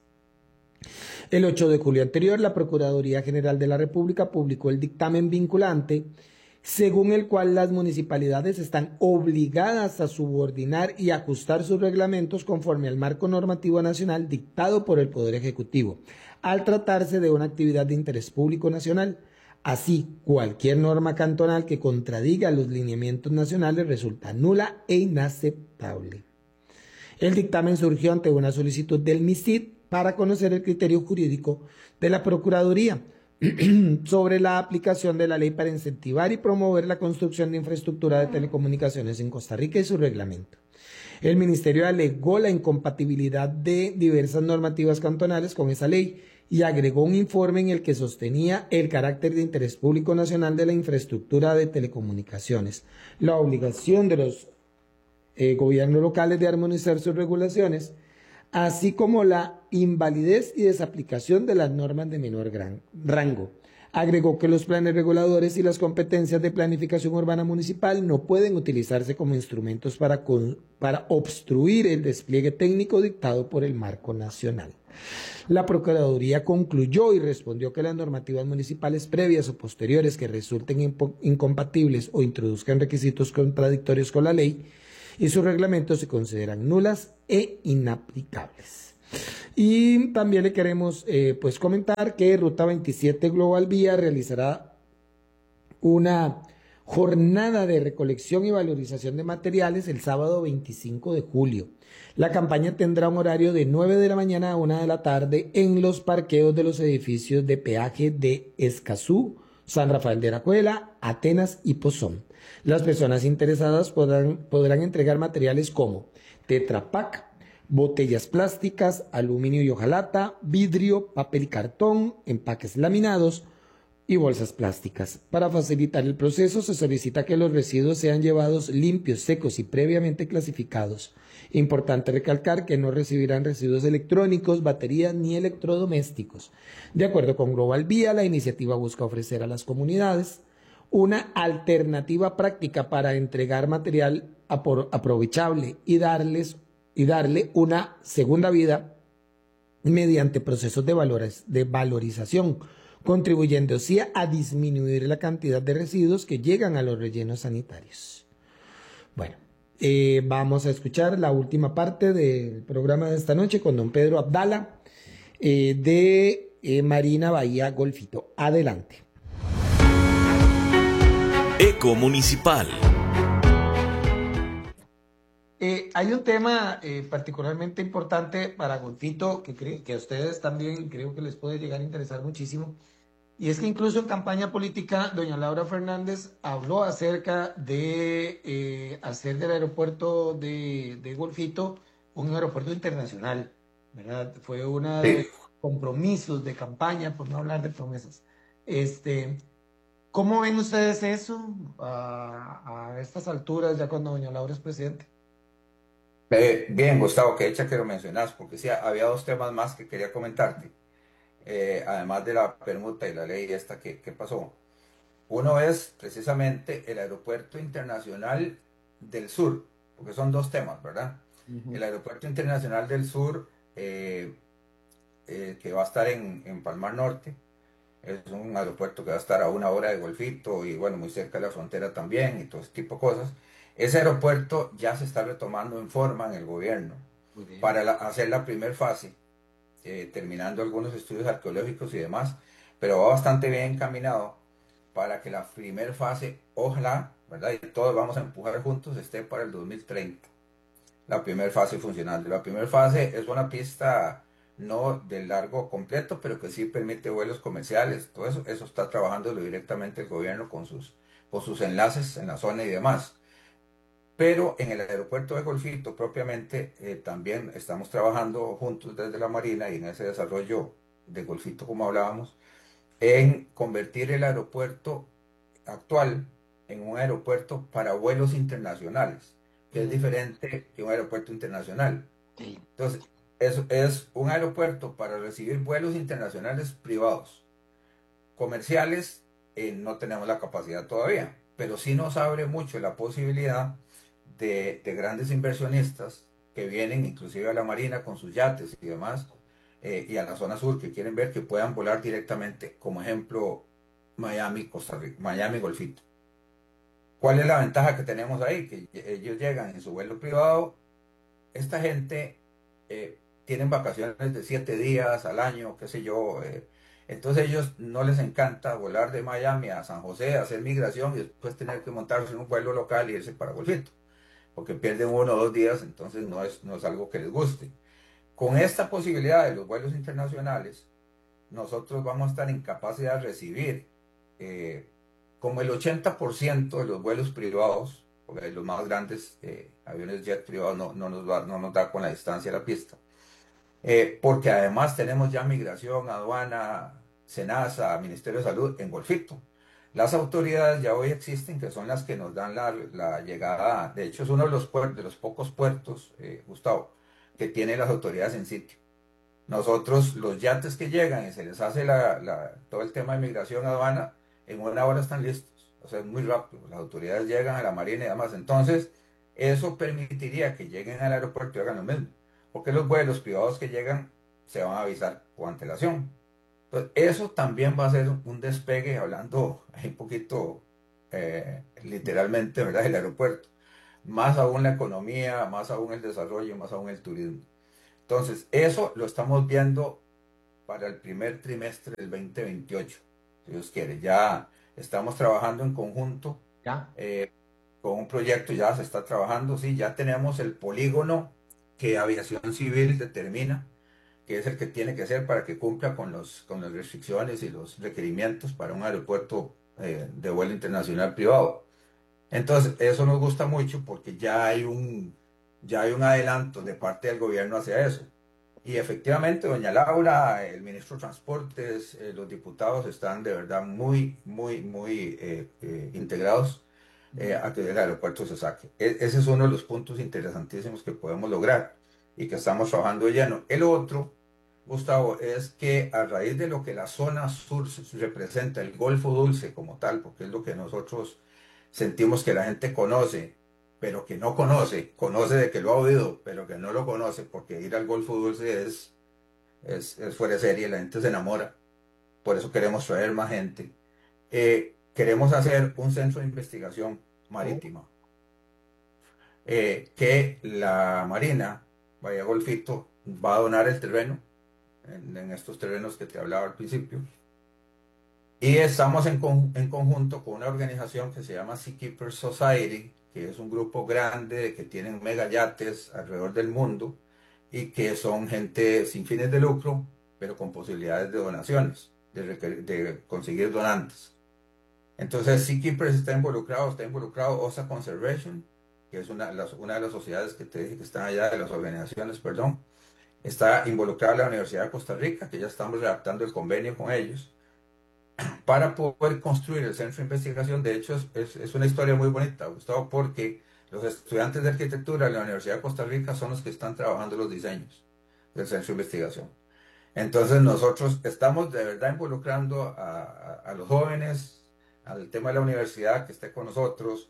El ocho de julio anterior, la Procuraduría General de la República publicó el dictamen vinculante según el cual las municipalidades están obligadas a subordinar y ajustar sus reglamentos conforme al marco normativo nacional dictado por el Poder Ejecutivo, al tratarse de una actividad de interés público nacional. Así, cualquier norma cantonal que contradiga los lineamientos nacionales resulta nula e inaceptable. El dictamen surgió ante una solicitud del MISIT para conocer el criterio jurídico de la Procuraduría sobre la aplicación de la ley para incentivar y promover la construcción de infraestructura de telecomunicaciones en Costa Rica y su reglamento. El Ministerio alegó la incompatibilidad de diversas normativas cantonales con esa ley y agregó un informe en el que sostenía el carácter de interés público nacional de la infraestructura de telecomunicaciones, la obligación de los eh, gobiernos locales de armonizar sus regulaciones, así como la invalidez y desaplicación de las normas de menor gran, rango. Agregó que los planes reguladores y las competencias de planificación urbana municipal no pueden utilizarse como instrumentos para, con, para obstruir el despliegue técnico dictado por el marco nacional. La Procuraduría concluyó y respondió que las normativas municipales previas o posteriores que resulten incompatibles o introduzcan requisitos contradictorios con la ley y sus reglamentos se consideran nulas e inaplicables. Y también le queremos eh, pues comentar que Ruta veintisiete Global Vía realizará una jornada de recolección y valorización de materiales el sábado veinticinco de julio. La campaña tendrá un horario de nueve de la mañana a una de la tarde en los parqueos de los edificios de peaje de Escazú, San Rafael de Aracuela, Atenas y Pozón. Las personas interesadas podrán, podrán entregar materiales como Tetra Pak, botellas plásticas, aluminio y hojalata, vidrio, papel y cartón, empaques laminados y bolsas plásticas. Para facilitar el proceso se solicita que los residuos sean llevados limpios, secos y previamente clasificados. Importante recalcar que no recibirán residuos electrónicos, baterías ni electrodomésticos. De acuerdo con Global Vía, la iniciativa busca ofrecer a las comunidades una alternativa práctica para entregar material aprovechable y darles y darle una segunda vida mediante procesos de, valores, de valorización, contribuyendo así a disminuir la cantidad de residuos que llegan a los rellenos sanitarios. Bueno, eh, vamos a escuchar la última parte del programa de esta noche con don Pedro Abdala eh, de eh, Marina Bahía Golfito. Adelante. Eco Municipal. Eh, hay un tema eh, particularmente importante para Golfito que, que a ustedes también creo que les puede llegar a interesar muchísimo, y es que incluso en campaña política doña Laura Fernández habló acerca de eh, hacer del aeropuerto de, de Golfito un aeropuerto internacional, ¿verdad? Fue uno de los compromisos de campaña, por no hablar de promesas. Este, ¿cómo ven ustedes eso a, a estas alturas, ya cuando doña Laura es presidente? Eh, bien, Gustavo, que hecha que lo mencionas, porque sí, había dos temas más que quería comentarte, eh, además de la permuta y la ley esta que, que pasó. Uno es precisamente el aeropuerto internacional del sur, porque son dos temas, ¿verdad? Uh-huh. El aeropuerto internacional del sur, eh, eh, que va a estar en, en Palmar Norte, es un aeropuerto que va a estar a una hora de Golfito y bueno, muy cerca de la frontera también y todo ese tipo de cosas. Ese aeropuerto ya se está retomando en forma en el gobierno para la, hacer la primera fase, eh, terminando algunos estudios arqueológicos y demás, pero va bastante bien encaminado para que la primera fase, ojalá, ¿verdad? Y todos vamos a empujar juntos, esté para el dos mil treinta. La primera fase funcionando. La primera fase es una pista no de largo completo, pero que sí permite vuelos comerciales, todo eso, eso está trabajando directamente el gobierno con sus, con sus enlaces en la zona y demás. Pero en el aeropuerto de Golfito propiamente eh, también estamos trabajando juntos desde la Marina y en ese desarrollo de Golfito, como hablábamos, en convertir el aeropuerto actual en un aeropuerto para vuelos internacionales, que es diferente que un aeropuerto internacional. Entonces, es, es un aeropuerto para recibir vuelos internacionales privados. Comerciales eh, no tenemos la capacidad todavía, pero sí nos abre mucho la posibilidad De, de grandes inversionistas que vienen inclusive a la Marina con sus yates y demás, eh, y a la zona sur que quieren ver que puedan volar directamente, como ejemplo Miami, Costa Rica, Miami, Golfito. ¿Cuál es la ventaja que tenemos ahí? Que ellos llegan en su vuelo privado, esta gente eh, tienen vacaciones de siete días al año, qué sé yo, eh, entonces ellos no les encanta volar de Miami a San José, hacer migración y después tener que montarse en un vuelo local y irse para Golfito, porque pierden uno o dos días, entonces no es, no es algo que les guste. Con esta posibilidad de los vuelos internacionales, nosotros vamos a estar en capacidad de recibir eh, como el ochenta por ciento de los vuelos privados, porque los más grandes eh, aviones jet privados no, no, nos va, no nos da con la distancia de la pista, eh, porque además tenemos ya migración, aduana, SENASA, Ministerio de Salud en Golfito. Las autoridades ya hoy existen, que son las que nos dan la, la llegada, de hecho es uno de los, puertos, de los pocos puertos, eh, Gustavo, que tienen las autoridades en sitio. Nosotros, los yates que llegan y se les hace la, la, todo el tema de migración aduana, en una hora están listos. O sea, es muy rápido. Las autoridades llegan a la marina y demás. Entonces, eso permitiría que lleguen al aeropuerto y hagan lo mismo. Porque los vuelos privados que llegan se van a avisar con antelación. Entonces, eso también va a ser un despegue, hablando un poquito eh, literalmente, ¿verdad?, del aeropuerto. Más aún la economía, más aún el desarrollo, más aún el turismo. Entonces, eso lo estamos viendo para el primer trimestre del veinte veintiocho, si Dios quiere. Ya estamos trabajando en conjunto ¿Ya? eh, con un proyecto, ya se está trabajando, sí, ya tenemos el polígono que Aviación Civil determina, que es el que tiene que ser para que cumpla con, los, con las restricciones y los requerimientos para un aeropuerto eh, de vuelo internacional privado. Entonces, eso nos gusta mucho porque ya hay un, ya hay un adelanto de parte del gobierno hacia eso. Y efectivamente, doña Laura, el ministro de Transportes, eh, los diputados están de verdad muy, muy, muy eh, eh, integrados eh, a que el aeropuerto se saque. E ese es uno de los puntos interesantísimos que podemos lograr y que estamos trabajando de lleno. El otro, Gustavo, es que a raíz de lo que la zona sur representa, el Golfo Dulce como tal, porque es lo que nosotros sentimos que la gente conoce, pero que no conoce, conoce de que lo ha oído, pero que no lo conoce, porque ir al Golfo Dulce es, es, es fuera de serie, la gente se enamora, por eso queremos traer más gente. Eh, queremos hacer un centro de investigación marítima, eh, que la Marina, Bahía Golfito, va a donar el terreno, en, en estos terrenos que te hablaba al principio. Y estamos en, con, en conjunto con una organización que se llama Seakeeper Society, que es un grupo grande que tienen megayates alrededor del mundo y que son gente sin fines de lucro, pero con posibilidades de donaciones, de, de conseguir donantes. Entonces Seakeepers está involucrado, está involucrado O S A Conservation, que es una, las, una de las sociedades que te dije que están allá, de las organizaciones, perdón. Está involucrada la Universidad de Costa Rica, que ya estamos redactando el convenio con ellos, para poder construir el centro de investigación. De hecho, es, es una historia muy bonita, Gustavo, porque los estudiantes de arquitectura de la Universidad de Costa Rica son los que están trabajando los diseños del centro de investigación. Entonces nosotros estamos de verdad involucrando a, a, a los jóvenes, al tema de la universidad que esté con nosotros,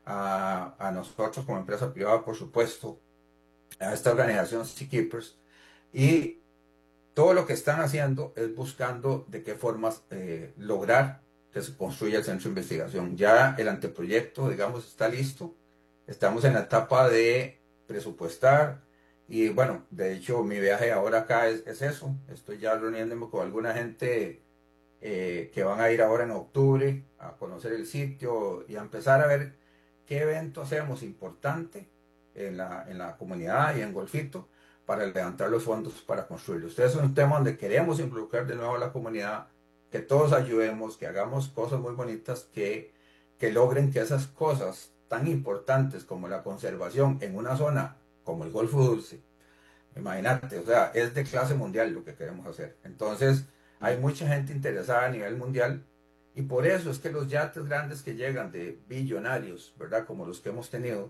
a, a nosotros como empresa privada, por supuesto, a esta organización Seakeepers, y todo lo que están haciendo es buscando de qué formas eh, lograr que se construya el centro de investigación. Ya el anteproyecto, digamos, está listo. Estamos en la etapa de presupuestar y bueno, de hecho mi viaje ahora acá es, es eso. Estoy ya reuniéndome con alguna gente eh, que van a ir ahora en octubre a conocer el sitio y a empezar a ver qué evento hacemos importante en la, en la comunidad y en Golfito, para levantar los fondos para construirlo. Ustedes es un tema donde queremos involucrar de nuevo a la comunidad, que todos ayudemos, que hagamos cosas muy bonitas, que, que logren que esas cosas tan importantes como la conservación en una zona como el Golfo Dulce, imagínate, o sea, es de clase mundial lo que queremos hacer. Entonces, hay mucha gente interesada a nivel mundial y por eso es que los yates grandes que llegan de billonarios, ¿verdad?, como los que hemos tenido,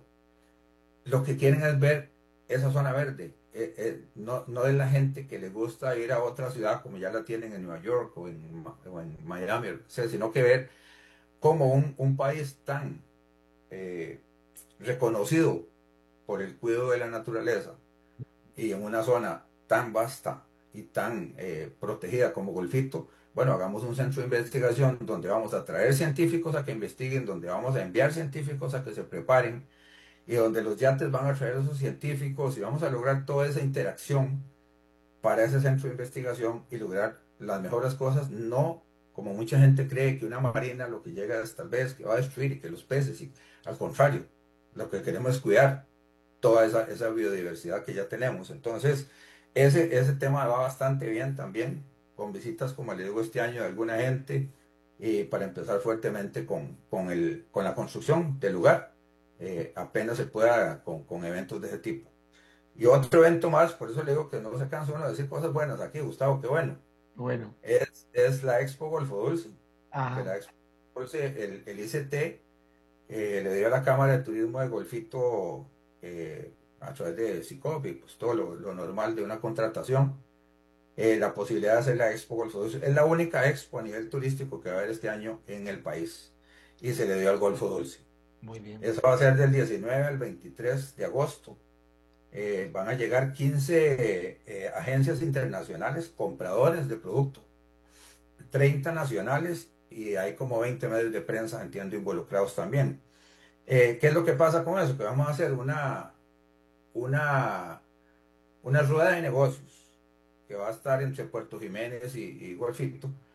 lo que quieren es ver esa zona verde. Eh, eh, no, no es la gente que le gusta ir a otra ciudad como ya la tienen en Nueva York o en, o en Miami, o sea, sino que ver como un, un país tan eh, reconocido por el cuidado de la naturaleza y en una zona tan vasta y tan eh, protegida como Golfito, bueno, hagamos un centro de investigación donde vamos a traer científicos a que investiguen, donde vamos a enviar científicos a que se preparen, y donde los yates van a traer a esos científicos y vamos a lograr toda esa interacción para ese centro de investigación y lograr las mejores cosas, no como mucha gente cree que una marina lo que llega es tal vez que va a destruir y que los peces, y al contrario, lo que queremos es cuidar toda esa, esa biodiversidad que ya tenemos. Entonces, ese, ese tema va bastante bien también, con visitas, como le digo, este año de alguna gente, y para empezar fuertemente con, con, el, con la construcción del lugar. Eh, apenas se pueda con, con eventos de ese tipo. Y otro evento más, por eso le digo que no se cansa uno de decir cosas buenas aquí, Gustavo, qué bueno. Bueno. Es, es la Expo Golfo Dulce. Ajá. La Expo Dulce, el, el I C T eh, le dio a la Cámara de Turismo de Golfito eh, a través de SICOP y pues todo lo, lo normal de una contratación. Eh, la posibilidad de hacer la Expo Golfo Dulce. Es la única expo a nivel turístico que va a haber este año en el país y se le dio al Golfo Dulce. Muy bien. Eso va a ser del diecinueve al veintitrés de agosto. Eh, van a llegar quince eh, agencias internacionales, compradores de producto, treinta nacionales y hay como veinte medios de prensa, entiendo, involucrados también. Eh, ¿Qué es lo que pasa con eso? Que vamos a hacer una, una, una rueda de negocios que va a estar entre Puerto Jiménez y, y Golfito,